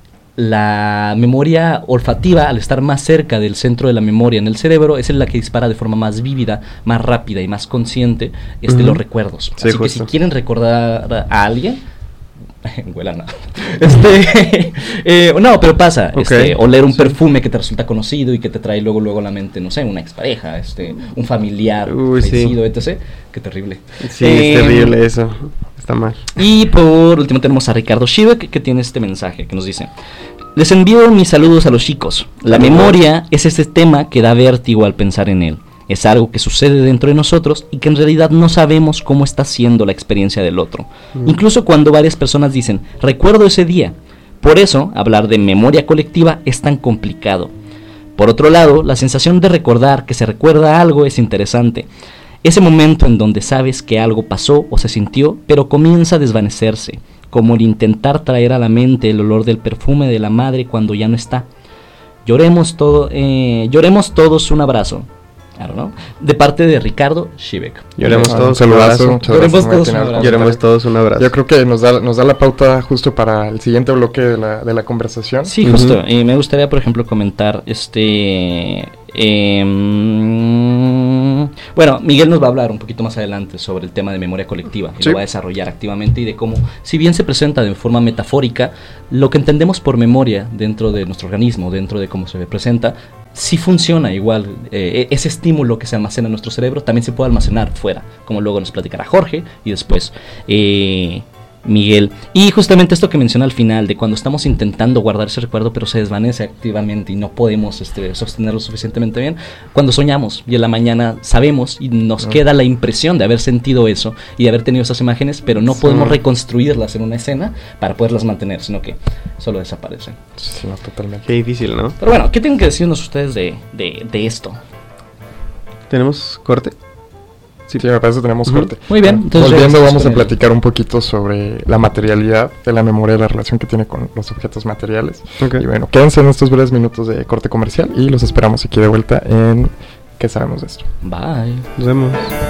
la memoria olfativa, al estar más cerca del centro de la memoria en el cerebro, es la que dispara de forma más vívida, más rápida y más consciente este, uh-huh. los recuerdos. Sí, Así justo. que si quieren recordar a alguien, huela nada. Este, eh, no, pero pasa, okay. este, oler un sí. perfume que te resulta conocido y que te trae luego luego a la mente, no sé, una expareja, este, un familiar Uy, fallecido, sí. etcétera. Qué terrible. Sí, eh, es terrible eso. Está mal. Y por último tenemos a Ricardo Shivek, que tiene este mensaje que nos dice: les envío mis saludos a los chicos. La memoria es ese tema que da vértigo al pensar en él. Es algo que sucede dentro de nosotros y que en realidad no sabemos cómo está siendo la experiencia del otro. Mm. Incluso cuando varias personas dicen, recuerdo ese día. Por eso, hablar de memoria colectiva es tan complicado. Por otro lado, la sensación de recordar que se recuerda algo es interesante. Ese momento en donde sabes que algo pasó o se sintió, pero comienza a desvanecerse, como el intentar traer a la mente el olor del perfume de la madre cuando ya no está. Lloremos, todo, eh, lloremos todos un abrazo. Claro, ¿no? De parte de Ricardo Shivek. Lloremos Ah, todos un un saludazo, abrazo. muchas Lloremos gracias, todos Martín. un abrazo. Lloremos todos un abrazo. Yo creo que nos da, nos da la pauta justo para el siguiente bloque de la, de la conversación. Sí, justo. Uh-huh. Y me gustaría, por ejemplo, comentar este... Eh, bueno, Miguel nos va a hablar un poquito más adelante sobre el tema de memoria colectiva y sí. Lo va a desarrollar activamente y de cómo, si bien se presenta de forma metafórica, lo que entendemos por memoria dentro de nuestro organismo, dentro de cómo se presenta, sí funciona igual. Eh, ese estímulo que se almacena en nuestro cerebro también se puede almacenar fuera, como luego nos platicará Jorge y después eh, Miguel. Y justamente esto que menciona al final, de cuando estamos intentando guardar ese recuerdo pero se desvanece activamente y no podemos este, sostenerlo suficientemente bien, cuando soñamos y en la mañana sabemos y nos ah. queda la impresión de haber sentido eso y de haber tenido esas imágenes, pero no sí. podemos reconstruirlas en una escena para poderlas mantener, sino que solo desaparecen. Sí, no, totalmente. Qué difícil, ¿no? Pero bueno, ¿qué tienen que decirnos ustedes de, de, de esto? ¿Tenemos corte? Sí, sí, me parece que tenemos uh-huh. corte. Muy bien. Entonces, volviendo, vamos a platicar un poquito sobre la materialidad de la memoria y la relación que tiene con los objetos materiales. Okay. Y bueno, quédense en estos breves minutos de corte comercial y los esperamos aquí de vuelta en ¿Qué sabemos de esto? Bye. Nos vemos.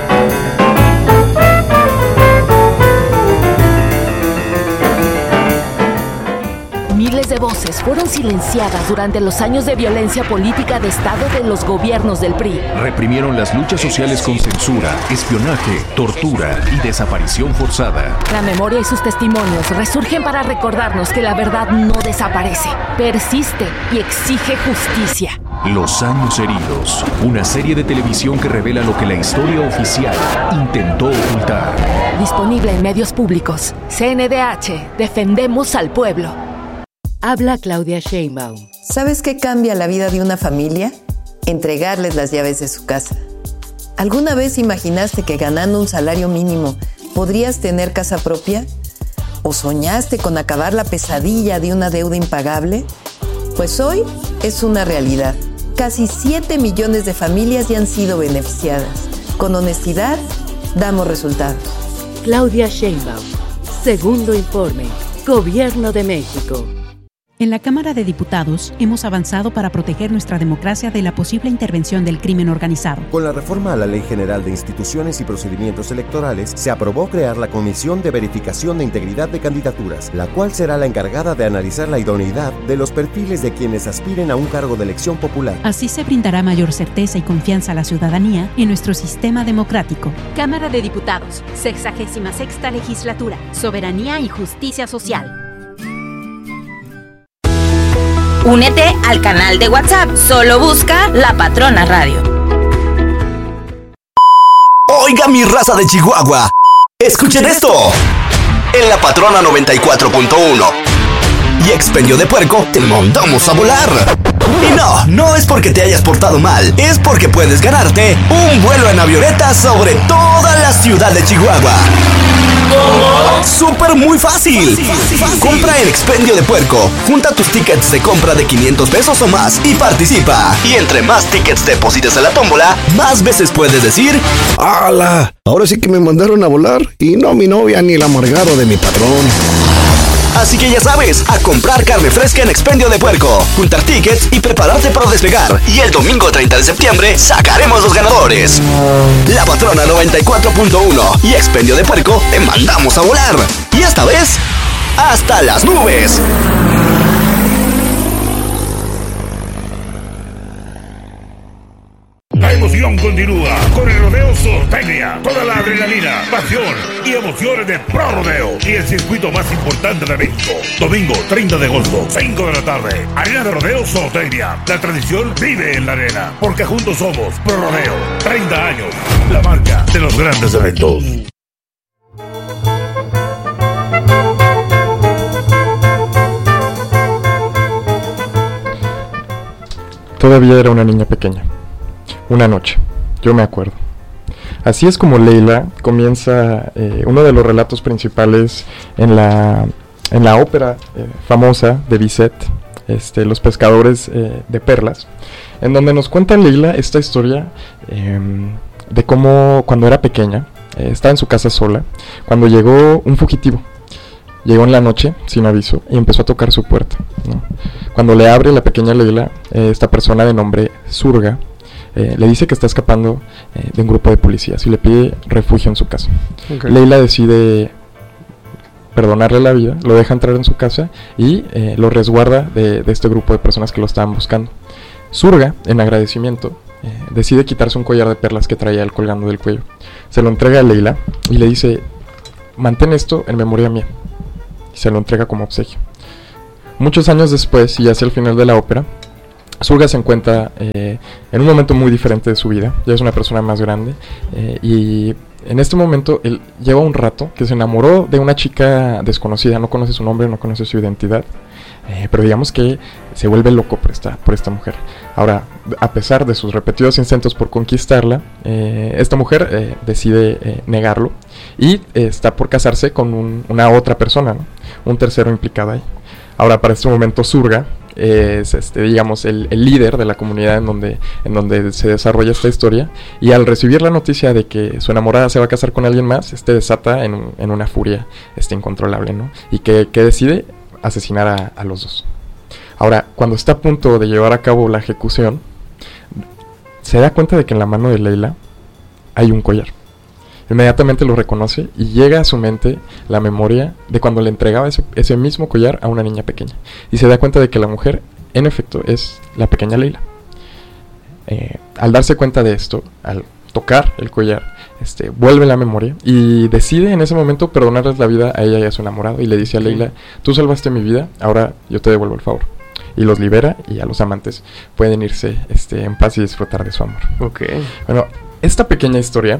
Miles de voces fueron silenciadas durante los años de violencia política de Estado de los gobiernos del P R I. Reprimieron las luchas sociales con censura, espionaje, tortura y desaparición forzada. La memoria y sus testimonios resurgen para recordarnos que la verdad no desaparece, persiste y exige justicia. Los años heridos, una serie de televisión que revela lo que la historia oficial intentó ocultar. Disponible en medios públicos. C N D H, defendemos al pueblo. Habla Claudia Sheinbaum. ¿Sabes qué cambia la vida de una familia? Entregarles las llaves de su casa. ¿Alguna vez imaginaste que ganando un salario mínimo podrías tener casa propia? ¿O soñaste con acabar la pesadilla de una deuda impagable? Pues hoy es una realidad. Casi siete millones de familias ya han sido beneficiadas. Con honestidad, damos resultados. Claudia Sheinbaum. Segundo informe. Gobierno de México. En la Cámara de Diputados hemos avanzado para proteger nuestra democracia de la posible intervención del crimen organizado. Con la reforma a la Ley General de Instituciones y Procedimientos Electorales, se aprobó crear la Comisión de Verificación de Integridad de Candidaturas, la cual será la encargada de analizar la idoneidad de los perfiles de quienes aspiren a un cargo de elección popular. Así se brindará mayor certeza y confianza a la ciudadanía en nuestro sistema democrático. Cámara de Diputados, sexagésima sexta legislatura, soberanía y justicia social. Únete al canal de WhatsApp. Solo busca La Patrona Radio. Oiga, mi raza de Chihuahua, escuchen esto. En La Patrona noventa y cuatro punto uno y Expendio de Puerco te mandamos a volar. Y no, no es porque te hayas portado mal, es porque puedes ganarte un vuelo en avioneta sobre toda la ciudad de Chihuahua. ¿Cómo? Súper muy fácil. fácil. Compra en Expendio de Puerco, junta tus tickets de compra de quinientos pesos o más y participa. Y entre más tickets deposites a la tómbola, más veces puedes decir: ¡Hala! Ahora sí que me mandaron a volar y no mi novia ni el amargado de mi patrón. Así que ya sabes, a comprar carne fresca en Expendio de Puerco, juntar tickets y prepararte para despegar. Y el domingo treinta de septiembre sacaremos los ganadores. La Patrona noventa y cuatro punto uno y Expendio de Puerco te mandamos a volar. Y esta vez, hasta las nubes. La emoción continúa con el Rodeo Zootecnia. Toda la adrenalina, pasión y emociones de Pro Rodeo y el circuito más importante de México. Domingo treinta de agosto, cinco de la tarde. Arena de Rodeo Zootecnia. La tradición vive en la arena, porque juntos somos Pro Rodeo. treinta años, la marca de los grandes eventos. Todavía era una niña pequeña. Una noche, yo me acuerdo. Así es como Leila comienza eh, uno de los relatos principales en la, en la ópera eh, famosa de Bizet, este, Los pescadores eh, de perlas, en donde nos cuenta Leila esta historia eh, de cómo cuando era pequeña, eh, estaba en su casa sola, cuando llegó un fugitivo. Llegó en la noche, sin aviso, y empezó a tocar su puerta, ¿no? Cuando le abre la pequeña Leila, eh, esta persona de nombre Surga, eh, le dice que está escapando eh, de un grupo de policías y le pide refugio en su casa. Okay. Leila decide perdonarle la vida, lo deja entrar en su casa y eh, lo resguarda de, de este grupo de personas que lo estaban buscando. Surga, en agradecimiento, eh, decide quitarse un collar de perlas que traía él colgando del cuello. Se lo entrega a Leila y le dice, mantén esto en memoria mía. Y se lo entrega como obsequio. Muchos años después, y hacia el final de la ópera, Surga se encuentra eh, en un momento muy diferente de su vida. Ya es una persona más grande eh, y en este momento él lleva un rato que se enamoró de una chica desconocida. No conoce su nombre, no conoce su identidad, eh, pero digamos que se vuelve loco por esta, por esta mujer. Ahora, a pesar de sus repetidos intentos por conquistarla, eh, esta mujer eh, decide eh, negarlo y eh, está por casarse con un, una otra persona, ¿no? Un tercero implicado ahí. Ahora, para este momento, Surga es, este, digamos, el, el líder de la comunidad en donde, en donde se desarrolla esta historia, y al recibir la noticia de que su enamorada se va a casar con alguien más, este desata en, en una furia este, incontrolable, ¿no? Y que, que decide asesinar a, a los dos. Ahora, cuando está a punto de llevar a cabo la ejecución, se da cuenta de que en la mano de Leila hay un collar. Inmediatamente lo reconoce y llega a su mente la memoria de cuando le entregaba ese, ese mismo collar a una niña pequeña. Y se da cuenta de que la mujer, en efecto, es la pequeña Leila. Eh, al darse cuenta de esto, al tocar el collar, este, vuelve la memoria y decide en ese momento perdonarles la vida a ella y a su enamorado. Y le dice a Leila, tú salvaste mi vida, ahora yo te devuelvo el favor. Y los libera y a los amantes pueden irse este, en paz y disfrutar de su amor. Okay. Bueno, esta pequeña historia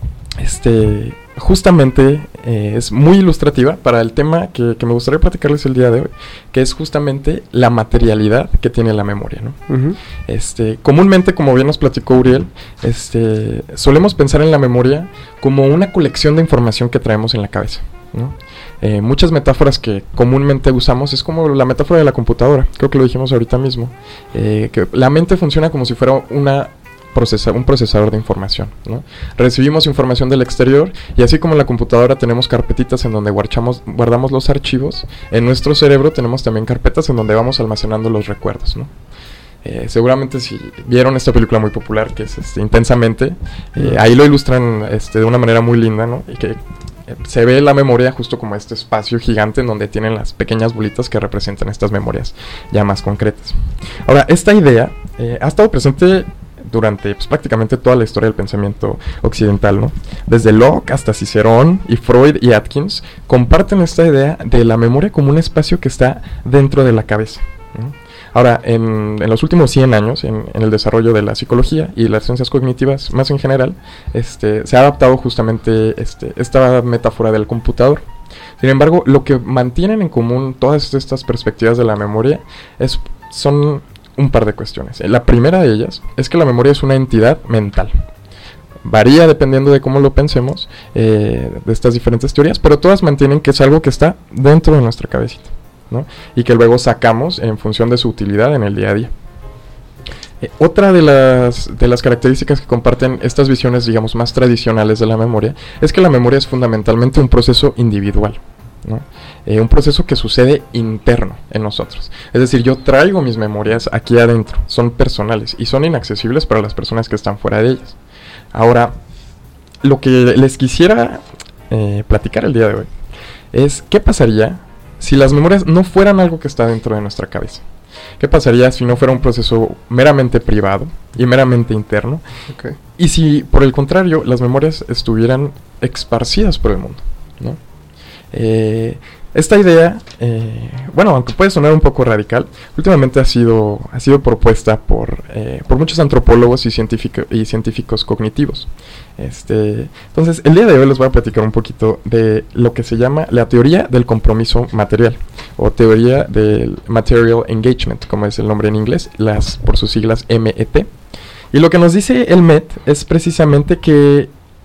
Este, justamente eh, es muy ilustrativa para el tema que, que me gustaría platicarles el día de hoy, que es justamente la materialidad que tiene la memoria, ¿no? Uh-huh. Este, comúnmente, como bien nos platicó Uriel, este, solemos pensar en la memoria como una colección de información que traemos en la cabeza, ¿no? Eh, muchas metáforas que comúnmente usamos es como la metáfora de la computadora, creo que lo dijimos ahorita mismo, eh, que la mente funciona como si fuera una Procesar, un procesador de información, ¿no? Recibimos información del exterior y así como en la computadora tenemos carpetitas en donde guardamos, guardamos los archivos, en nuestro cerebro tenemos también carpetas en donde vamos almacenando los recuerdos, ¿no? Eh, seguramente si vieron esta película muy popular que es este, Intensamente, eh, ahí lo ilustran este, de una manera muy linda, ¿no? Y que eh, se ve la memoria justo como este espacio gigante en donde tienen las pequeñas bolitas que representan estas memorias ya más concretas. Ahora, esta idea eh, ha estado presente durante pues, prácticamente toda la historia del pensamiento occidental, ¿no? Desde Locke hasta Cicerón y Freud y Atkins comparten esta idea de la memoria como un espacio que está dentro de la cabeza, ¿no? Ahora, en, en los últimos cien años, en, en el desarrollo de la psicología y las ciencias cognitivas más en general, este, se ha adaptado justamente este, esta metáfora del computador. Sin embargo, lo que mantienen en común todas estas perspectivas de la memoria es, son un par de cuestiones. La primera de ellas es que la memoria es una entidad mental. Varía dependiendo de cómo lo pensemos, eh, de estas diferentes teorías, pero todas mantienen que es algo que está dentro de nuestra cabecita, ¿no? Y que luego sacamos en función de su utilidad en el día a día. Eh, otra de las, de las características que comparten estas visiones, digamos, más tradicionales de la memoria, es que la memoria es fundamentalmente un proceso individual, ¿no? Eh, un proceso que sucede interno en nosotros. Es decir, yo traigo mis memorias aquí adentro, son personales y son inaccesibles para las personas que están fuera de ellas. Ahora, lo que les quisiera eh, platicar el día de hoy es qué pasaría si las memorias no fueran algo que está dentro de nuestra cabeza. ¿Qué pasaría si no fuera un proceso meramente privado y meramente interno? Okay. Y si, por el contrario, las memorias estuvieran esparcidas por el mundo, ¿no? Eh, esta idea, eh, bueno, aunque puede sonar un poco radical, últimamente ha sido, ha sido propuesta por, eh, por muchos antropólogos y, científico, y científicos cognitivos. Este, entonces, el día de hoy les voy a platicar un poquito de lo que se llama la teoría del compromiso material, o teoría del Material Engagement, como es el nombre en inglés, las por sus siglas M E T. Y lo que nos dice el M E T es precisamente que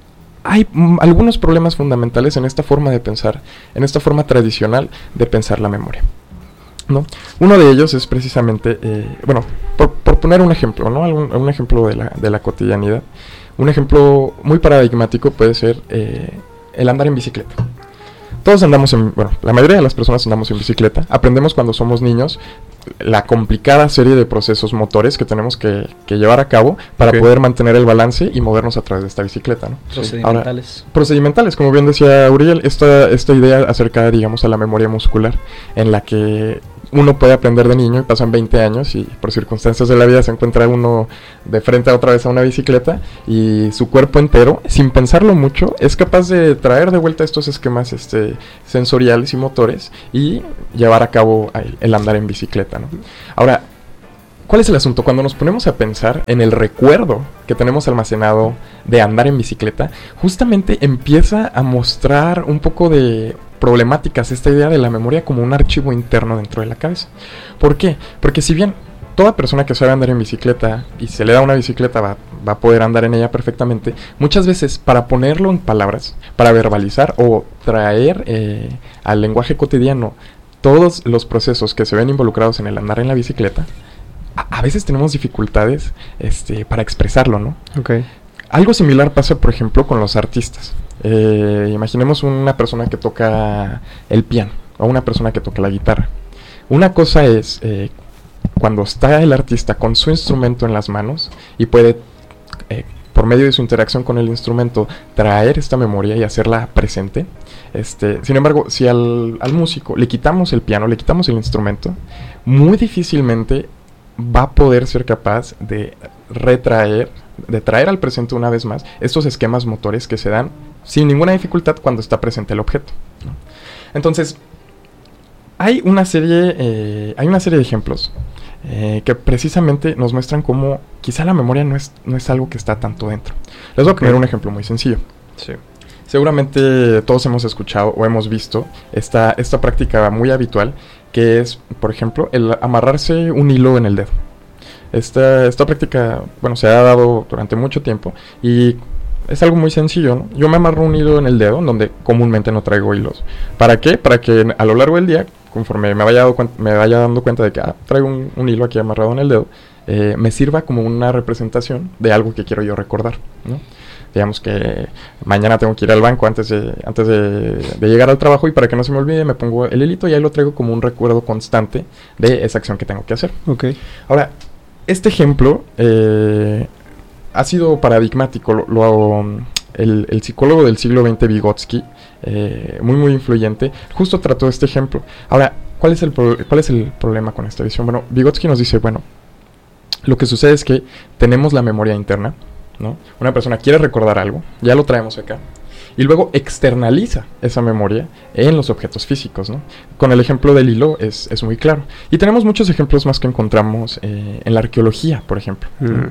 hay mm, algunos problemas fundamentales en esta forma de pensar, en esta forma tradicional de pensar la memoria, ¿no? Uno de ellos es precisamente, eh, bueno, por, por poner un ejemplo, ¿no? Algún, un ejemplo de la, de la cotidianidad. Un ejemplo muy paradigmático puede ser eh, el andar en bicicleta. Todos andamos en, bueno, la mayoría de las personas andamos en bicicleta. Aprendemos cuando somos niños la complicada serie de procesos motores que tenemos que, que llevar a cabo para okay. poder mantener el balance y movernos a través de esta bicicleta, ¿no? Procedimentales. Ahora, procedimentales, como bien decía Uriel, esta, esta idea acerca, digamos, a la memoria muscular, en la que uno puede aprender de niño y pasan veinte años y por circunstancias de la vida se encuentra uno de frente a otra vez a una bicicleta y su cuerpo entero, sin pensarlo mucho, es capaz de traer de vuelta estos esquemas este, sensoriales y motores y llevar a cabo el, el andar en bicicleta, ¿no? Ahora, ¿cuál es el asunto? Cuando nos ponemos a pensar en el recuerdo que tenemos almacenado de andar en bicicleta, justamente empieza a mostrar un poco de problemáticas esta idea de la memoria como un archivo interno dentro de la cabeza. ¿Por qué? Porque si bien toda persona que sabe andar en bicicleta y se le da una bicicleta va, va a poder andar en ella perfectamente, muchas veces para ponerlo en palabras, para verbalizar o traer eh, al lenguaje cotidiano todos los procesos que se ven involucrados en el andar en la bicicleta, a, a veces tenemos dificultades este, para expresarlo, ¿no? Okay. Algo similar pasa, por ejemplo, con los artistas. Eh, imaginemos una persona que toca el piano o una persona que toca la guitarra. Una cosa es eh, cuando está el artista con su instrumento en las manos y puede, eh, por medio de su interacción con el instrumento, traer esta memoria y hacerla presente. Este, sin embargo, si al, al músico le quitamos el piano, le quitamos el instrumento, muy difícilmente va a poder ser capaz de retraer, de traer al presente una vez más estos esquemas motores que se dan sin ninguna dificultad cuando está presente el objeto, ¿no? Entonces, hay una serie, eh, hay una serie de ejemplos eh, que precisamente nos muestran cómo quizá la memoria no es, no es algo que está tanto dentro. Les voy a poner un ejemplo muy sencillo. Sí. Seguramente todos hemos escuchado o hemos visto esta, esta práctica muy habitual, que es, por ejemplo, el amarrarse un hilo en el dedo. Esta, esta práctica, bueno, se ha dado durante mucho tiempo y es algo muy sencillo, ¿no? Yo me amarro un hilo en el dedo, donde comúnmente no traigo hilos. ¿Para qué? Para que a lo largo del día, conforme me vaya, dado cuen- me vaya dando cuenta de que ah, traigo un, un hilo aquí amarrado en el dedo, eh, me sirva como una representación de algo que quiero yo recordar, ¿no? Digamos que mañana tengo que ir al banco antes de antes de, de llegar al trabajo y para que no se me olvide me pongo el hilito y ahí lo traigo como un recuerdo constante de esa acción que tengo que hacer. Okay. Ahora, este ejemplo eh, ha sido paradigmático. Lo, lo, el, el psicólogo del siglo veinte, Vygotsky, eh, muy muy influyente, justo trató este ejemplo. Ahora, ¿cuál es el pro- cuál es el problema con esta visión? Bueno, Vygotsky nos dice, bueno, lo que sucede es que tenemos la memoria interna, ¿no? Una persona quiere recordar algo, ya lo traemos acá, y luego externaliza esa memoria en los objetos físicos, ¿no? Con el ejemplo del hilo es, es muy claro. Y tenemos muchos ejemplos más que encontramos eh, en la arqueología, por ejemplo. Mm.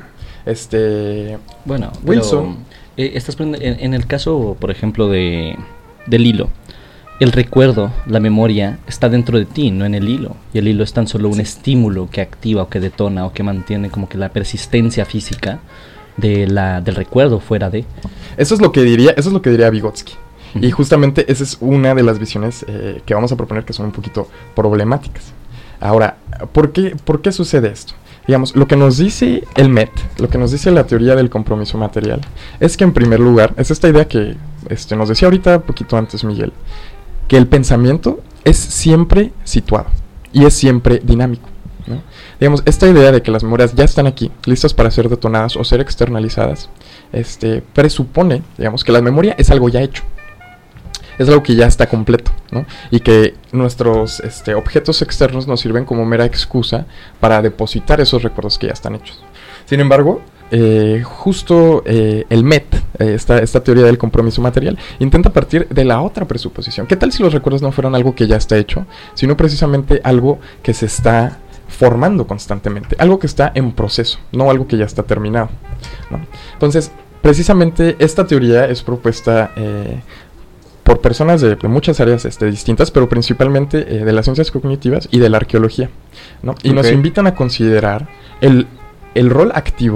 Este... Bueno, Wilson... Pero, eh, estás en, en el caso, por ejemplo, de del hilo, el recuerdo, la memoria, está dentro de ti, no en el hilo. Y el hilo es tan solo un sí. estímulo que activa o que detona o que mantiene como que la persistencia física de la del recuerdo fuera de. Eso es lo que diría, eso es lo que diría Vygotsky. Uh-huh. Y justamente esa es una de las visiones eh, que vamos a proponer que son un poquito problemáticas. Ahora, ¿por qué, ¿por qué sucede esto? Digamos, lo que nos dice el M E T, lo que nos dice la teoría del compromiso material, es que en primer lugar, es esta idea que este, nos decía ahorita un poquito antes Miguel, que el pensamiento es siempre situado y es siempre dinámico, ¿no? Digamos, esta idea de que las memorias ya están aquí, listas para ser detonadas o ser externalizadas, este, presupone, digamos, que la memoria es algo ya hecho. Es algo que ya está completo, ¿no? Y que nuestros este, objetos externos nos sirven como mera excusa para depositar esos recuerdos que ya están hechos. Sin embargo, eh, justo eh, el M E T, eh, esta, esta teoría del compromiso material, intenta partir de la otra presuposición. ¿Qué tal si los recuerdos no fueran algo que ya está hecho, sino precisamente algo que se está formando constantemente, algo que está en proceso, no algo que ya está terminado, ¿no? Entonces, precisamente esta teoría es propuesta eh, por personas de, de muchas áreas este, distintas, pero principalmente eh, de las ciencias cognitivas y de la arqueología, ¿no? Y okay. nos invitan a considerar el, el rol activo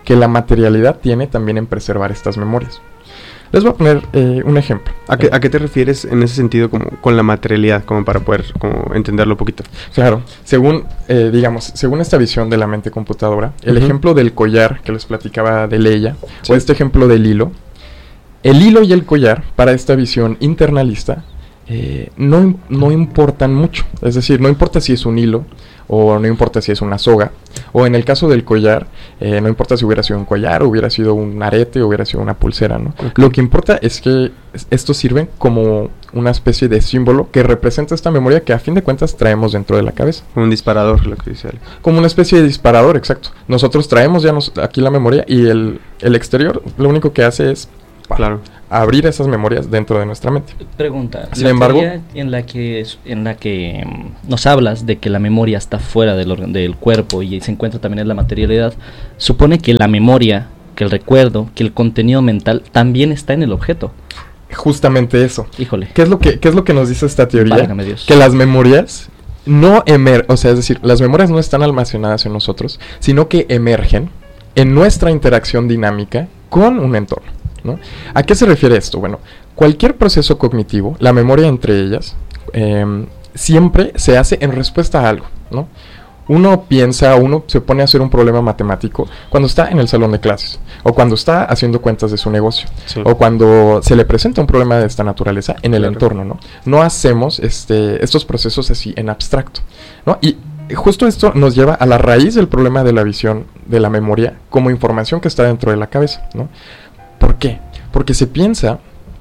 que la materialidad tiene también en preservar estas memorias. Les voy a poner eh, un ejemplo. ¿A qué, ¿A qué te refieres en ese sentido como con la materialidad, como para poder como entenderlo un poquito? Claro, según, eh, digamos, según esta visión de la mente computadora, el uh-huh. ejemplo del collar que les platicaba de Leia, sí. o este ejemplo del hilo, el hilo y el collar, para esta visión internalista, eh, no, no importan mucho. Es decir, no importa si es un hilo, o no importa si es una soga, o en el caso del collar, eh, no importa si hubiera sido un collar, o hubiera sido un arete, o hubiera sido una pulsera, ¿no? Okay. Lo que importa es que estos sirven como una especie de símbolo que representa esta memoria que a fin de cuentas traemos dentro de la cabeza. Como un disparador, lo que dice Ale. Como una especie de disparador, exacto. Nosotros traemos ya nos, aquí la memoria y el, el exterior lo único que hace es... Claro. Abrir esas memorias dentro de nuestra mente. Pregunta, sin la embargo, en la que en la que um, nos hablas de que la memoria está fuera del, del cuerpo y se encuentra también en la materialidad, supone que la memoria, que el recuerdo, que el contenido mental también está en el objeto. Justamente eso. Híjole. ¿Qué es lo que qué es lo que nos dice esta teoría? Válgame Dios. Que las memorias no emer, o sea, es decir, las memorias no están almacenadas en nosotros, sino que emergen en nuestra interacción dinámica con un entorno, ¿no? ¿A qué se refiere esto? Bueno, cualquier proceso cognitivo, la memoria entre ellas, eh, siempre se hace en respuesta a algo, ¿no? Uno piensa, uno se pone a hacer un problema matemático cuando está en el salón de clases, o cuando está haciendo cuentas de su negocio, sí. o cuando se le presenta un problema de esta naturaleza en el claro. entorno, ¿no? No hacemos este, estos procesos así en abstracto, ¿no? Y justo esto nos lleva a la raíz del problema de la visión de la memoria como información que está dentro de la cabeza, ¿no? ¿Por qué? Porque se piensa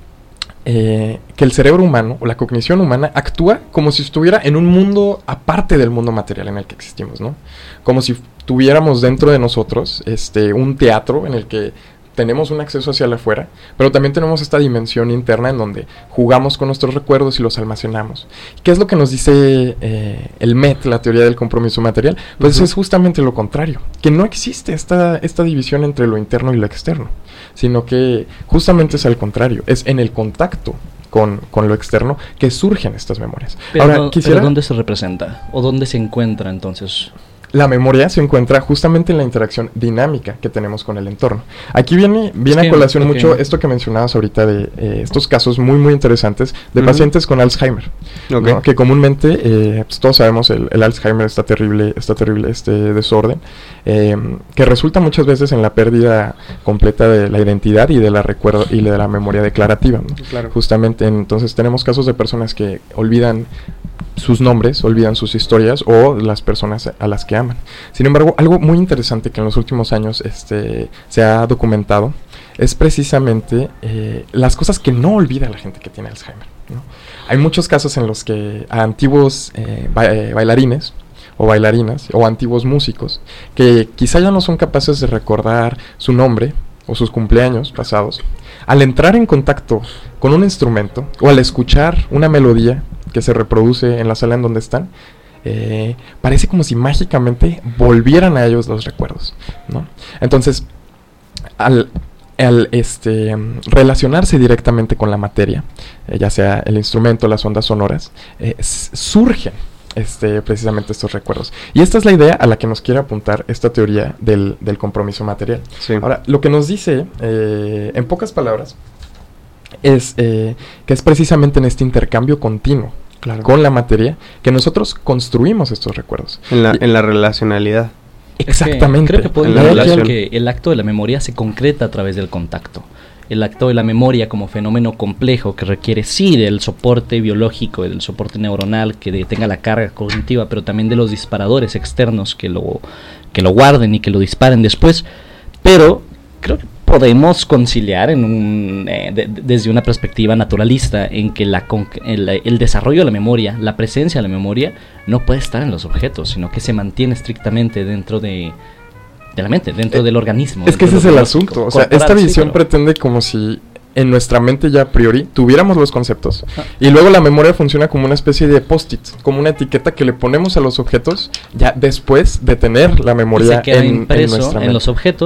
eh, que el cerebro humano o la cognición humana actúa como si estuviera en un mundo aparte del mundo material en el que existimos, ¿no? Como si tuviéramos dentro de nosotros este, un teatro en el que tenemos un acceso hacia afuera, pero también tenemos esta dimensión interna en donde jugamos con nuestros recuerdos y los almacenamos. ¿Qué es lo que nos dice eh, el M E T, la teoría del compromiso material? Pues uh-huh. es justamente lo contrario, que no existe esta, esta división entre lo interno y lo externo, sino que justamente es al contrario, es en el contacto con, con lo externo que surgen estas memorias. Pero, Ahora, no, quisiera... ¿pero dónde se representa? ¿O dónde se encuentra entonces? La memoria se encuentra justamente en la interacción dinámica que tenemos con el entorno. Aquí viene, viene es a colación okay. mucho esto que mencionabas ahorita de eh, estos casos muy muy interesantes de uh-huh. pacientes con Alzheimer, okay. ¿no? Que comúnmente, eh, pues todos sabemos, el, el Alzheimer, esta terrible, esta terrible este desorden, eh, que resulta muchas veces en la pérdida completa de la identidad y de la recuerdo y de la memoria declarativa, ¿no? Claro. Justamente, entonces tenemos casos de personas que olvidan sus nombres, olvidan sus historias o las personas a las que aman. Sin embargo, algo muy interesante que en los últimos años este, se ha documentado es precisamente eh, las cosas que no olvida la gente que tiene Alzheimer, ¿no? Hay muchos casos en los que a antiguos eh, ba- eh, bailarines o bailarinas o antiguos músicos que quizá ya no son capaces de recordar su nombre o sus cumpleaños pasados, al entrar en contacto con un instrumento o al escuchar una melodía que se reproduce en la sala en donde están, eh, parece como si mágicamente volvieran a ellos los recuerdos, ¿no? Entonces, al, al este, relacionarse directamente con la materia, eh, ya sea el instrumento, las ondas sonoras, eh, s- surgen este, precisamente estos recuerdos. Y esta es la idea a la que nos quiere apuntar esta teoría del, del compromiso material. Sí. Ahora, lo que nos dice, eh, en pocas palabras, es eh, que es precisamente en este intercambio continuo claro. con la materia que nosotros construimos estos recuerdos. En la, y, en la relacionalidad. Exactamente. Es que creo que podemos decir que el acto de la memoria se concreta a través del contacto. El acto de la memoria como fenómeno complejo que requiere sí del soporte biológico, del soporte neuronal que de, tenga la carga cognitiva, pero también de los disparadores externos que lo, que lo guarden y que lo disparen después. Pero creo que podemos conciliar en un, eh, de, de, desde una perspectiva naturalista en que la, el, el desarrollo de la memoria, la presencia de la memoria no puede estar en los objetos, sino que se mantiene estrictamente dentro de, de la mente, dentro eh, del organismo. Es que ese es el asunto, o sea, esta visión sí, pero... pretende como si en nuestra mente ya a priori tuviéramos los conceptos ah. y luego la memoria funciona como una especie de post-it, como una etiqueta que le ponemos a los objetos ya después de tener la memoria y se queda en, impreso en, nuestra en los objetos,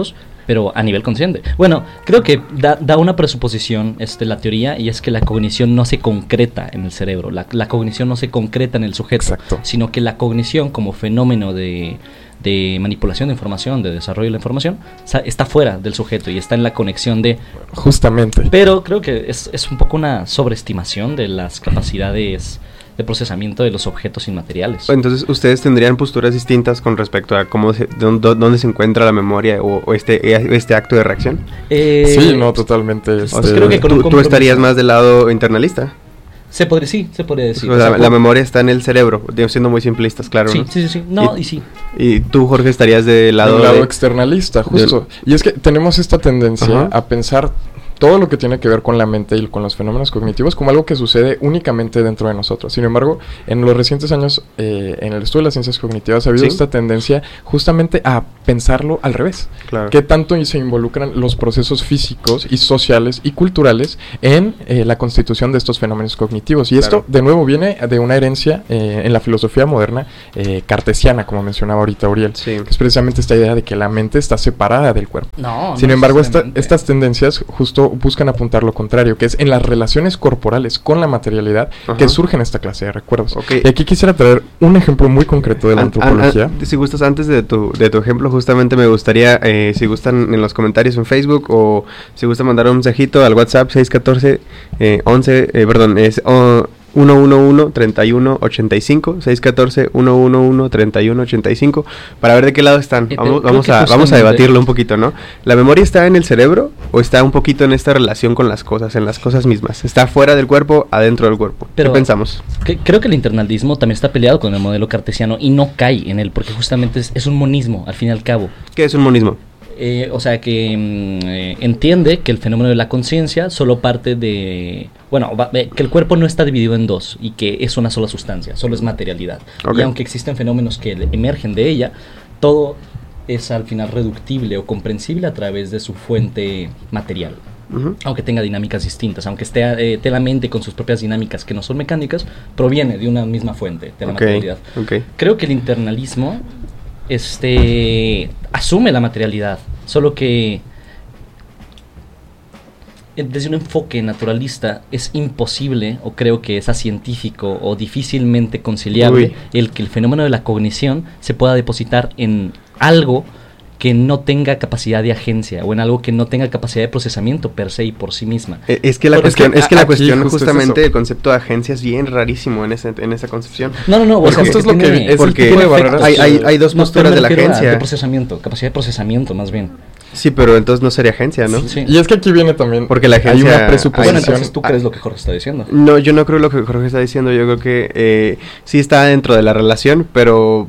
pero a nivel consciente. Bueno, creo que da, da una presuposición este, la teoría, y es que la cognición no se concreta en el cerebro, la, la cognición no se concreta en el sujeto, Exacto. sino que la cognición como fenómeno de, de manipulación de información, de desarrollo de la información, está fuera del sujeto y está en la conexión de... Justamente. Pero creo que es, es un poco una sobreestimación de las capacidades de procesamiento de los objetos inmateriales. Entonces, ¿ustedes tendrían posturas distintas con respecto a cómo se, dónde, dónde se encuentra la memoria o, o este, este acto de reacción? Eh, sí, no, totalmente. Este, o sea, creo que con tú, tú estarías más del lado internalista. Se podría, sí, se podría decir. O sea, la, la memoria está en el cerebro, siendo muy simplistas, claro. Sí, ¿no? sí, sí, sí. No, y, y sí. Y tú, Jorge, estarías del lado... Del lado de, externalista, justo. De, y es que tenemos esta tendencia Ajá. a pensar todo lo que tiene que ver con la mente y con los fenómenos cognitivos como algo que sucede únicamente dentro de nosotros. Sin embargo, en los recientes años, eh, en el estudio de las ciencias cognitivas ha habido ¿Sí? esta tendencia justamente a pensarlo al revés. Claro. ¿Qué tanto se involucran los procesos físicos y sociales y culturales en eh, la constitución de estos fenómenos cognitivos? Y claro. esto, de nuevo, viene de una herencia eh, en la filosofía moderna eh, cartesiana, como mencionaba ahorita Uriel. Sí. Que es precisamente esta idea de que la mente está separada del cuerpo. No, Sin no embargo, esta, estas tendencias justo buscan apuntar lo contrario, que es en las relaciones corporales con la materialidad Ajá. que surgen esta clase de recuerdos. Okay. Y aquí quisiera traer un ejemplo muy concreto de la an, antropología. An, an, si gustas, antes de tu, de tu ejemplo, justamente me gustaría, eh, si gustan en los comentarios en Facebook o si gustan mandar un mensajito al WhatsApp seis uno cuatro, eh, once, eh, perdón, es... Oh, uno uno uno, treinta y uno, ochenta y cinco, seis uno cuatro, uno uno uno, treinta y uno, ochenta y cinco, para ver de qué lado están. Eh, vamos, vamos, a, vamos a debatirlo un poquito, ¿no? ¿La memoria está en el cerebro o está un poquito en esta relación con las cosas, en las cosas mismas? ¿Está fuera del cuerpo, adentro del cuerpo? Pero ¿Qué pensamos? Que, creo que el internalismo también está peleado con el modelo cartesiano y no cae en él, porque justamente es, es un monismo, al fin y al cabo. ¿Qué es un monismo? Eh, o sea, que mm, eh, entiende que el fenómeno de la conciencia solo parte de... Bueno, va, eh, que el cuerpo no está dividido en dos y que es una sola sustancia, solo es materialidad. Okay. Y aunque existen fenómenos que emergen de ella, todo es al final reductible o comprensible a través de su fuente material. Uh-huh. Aunque tenga dinámicas distintas, aunque esté eh, de la mente con sus propias dinámicas que no son mecánicas, proviene de una misma fuente, de la okay. materialidad. Okay. Creo que el internalismo este asume la materialidad, solo que desde un enfoque naturalista es imposible, o creo que es científico o difícilmente conciliable, Uy. el que el fenómeno de la cognición se pueda depositar en algo que no tenga capacidad de agencia o en algo que no tenga capacidad de procesamiento per se y por sí misma. Es que la Porque cuestión, es que la cuestión justamente es el concepto de agencia es bien rarísimo en ese, en esa concepción. No, no, no, o sea, esto es lo que es porque hay, hay, hay dos no, posturas de la agencia. De procesamiento, capacidad de procesamiento más bien. Sí, pero entonces no sería agencia, ¿no? Sí, sí. Y es que aquí viene también porque la agencia hay una presuposición. Bueno, entonces tú crees lo que Jorge está diciendo. No, yo no creo lo que Jorge está diciendo. Yo creo que eh, sí está dentro de la relación, pero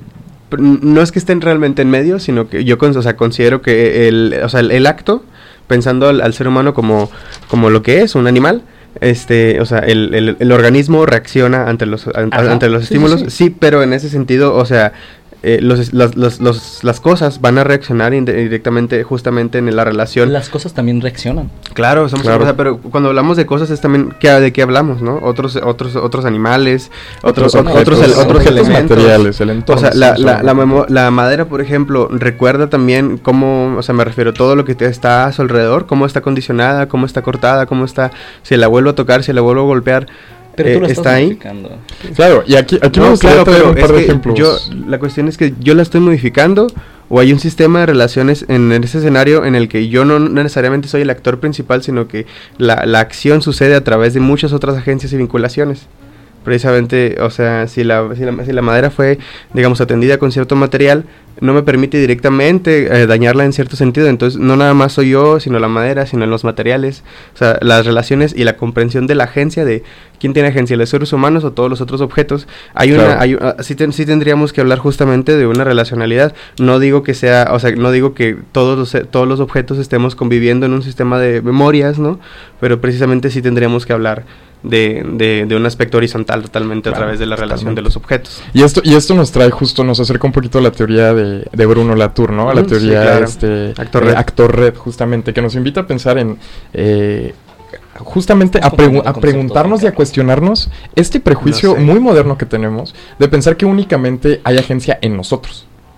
no es que estén realmente en medio, sino que yo o sea, considero que el, o sea, el, el acto, pensando al, al ser humano como, como lo que es, un animal, este, o sea, el, el, el organismo reacciona ante los, an, ante los sí, estímulos, sí, sí. sí, pero en ese sentido, o sea, eh, los, los, los, los, las cosas van a reaccionar directamente justamente en la relación. Las cosas también reaccionan. Claro, somos claro. Cosas, pero cuando hablamos de cosas es también ¿qué, de qué hablamos, ¿no? Otros otros otros animales, otros otros objetos, otros, otros objetos elementos, materiales, el entorno. O sea, la, la, la, memo- la madera, por ejemplo, recuerda también cómo, o sea, me refiero a todo lo que te está a su alrededor, cómo está condicionada, cómo está cortada, cómo está, si la vuelvo a tocar, si la vuelvo a golpear. Pero tú lo eh, estás está ahí. Claro, y aquí, aquí no, me gustaría claro, traer un par de es ejemplos. Yo, la cuestión es que yo la estoy modificando o hay un sistema de relaciones en ese escenario en el que yo no, no necesariamente soy el actor principal, sino que la, la acción sucede a través de muchas otras agencias y vinculaciones. Precisamente, o sea, si la, si la, si la madera fue, digamos, atendida con cierto material, no me permite directamente eh, dañarla en cierto sentido. Entonces, no nada más soy yo, sino la madera, sino los materiales. O sea, las relaciones y la comprensión de la agencia, de quién tiene agencia, los seres humanos o todos los otros objetos. Hay claro. una, hay, uh, sí, ten, sí tendríamos que hablar justamente de una relacionalidad. No digo que sea, o sea, no digo que todos los, todos los objetos estemos conviviendo en un sistema de memorias, ¿no? Pero precisamente sí tendríamos que hablar De, de, de un aspecto horizontal totalmente claro, a través de la relación totalmente. De los objetos. Y esto y esto nos trae justo, nos acerca un poquito a la teoría de, de Bruno Latour, ¿no? A la teoría sí, claro. este, actor, red. Eh, actor red, justamente, que nos invita a pensar en... Eh, justamente a, pregu- a preguntarnos y a cuestionarnos este prejuicio no sé. muy moderno que tenemos de pensar que únicamente hay agencia en nosotros.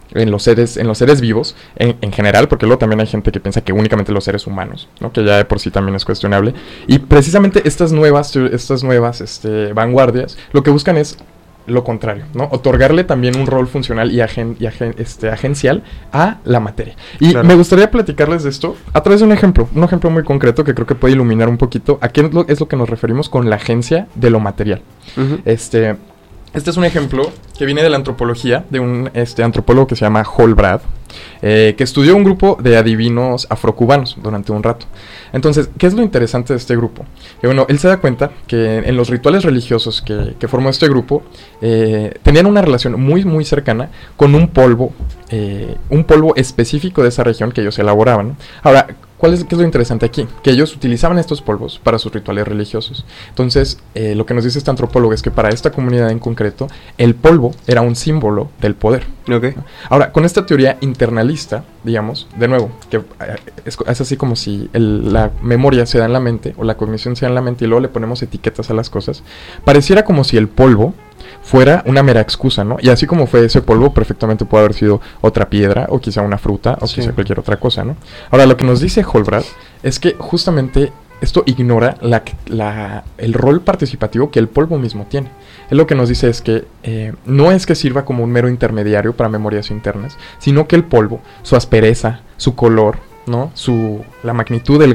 en los seres, en los seres vivos, en, en general, porque luego también hay gente que piensa que únicamente los seres humanos, ¿no? Que ya de por sí también es cuestionable. Y precisamente estas nuevas, estas nuevas este, vanguardias, lo que buscan es lo contrario, ¿no? Otorgarle también un rol funcional y, agen, y agen, este, agencial a la materia. Y claro, me gustaría platicarles de esto a través de un ejemplo, un ejemplo muy concreto que creo que puede iluminar un poquito a qué es lo, es lo que nos referimos con la agencia de lo material. Uh-huh. Este... Este es un ejemplo que viene de la antropología, de un este, antropólogo que se llama Holbrad, eh, que estudió un grupo de adivinos afrocubanos durante un rato. Entonces, ¿qué es lo interesante de este grupo? Que bueno, él se da cuenta que en los rituales religiosos que, que formó este grupo, eh, tenían una relación muy, muy cercana con un polvo, eh, un polvo específico de esa región que ellos elaboraban, ¿no? Ahora, ¿cuál es, qué es lo interesante aquí? Que ellos utilizaban estos polvos para sus rituales religiosos. Entonces, eh, lo que nos dice este antropólogo es que para esta comunidad en concreto, el polvo era un símbolo del poder. Okay. Ahora, con esta teoría internalista, digamos, de nuevo, que es, es así como si el, la memoria se da en la mente, o la cognición se da en la mente, y luego le ponemos etiquetas a las cosas, pareciera como si el polvo fuera una mera excusa, ¿no? Y así como fue ese polvo, perfectamente puede haber sido otra piedra, o quizá una fruta, o sí, quizá cualquier otra cosa, ¿no? Ahora, lo que nos dice Holbrad es que justamente esto ignora la, la, el rol participativo que el polvo mismo tiene. Él lo que nos dice es que eh, no es que sirva como un mero intermediario para memorias internas, sino que el polvo, su aspereza, su color, ¿no? Su, la magnitud del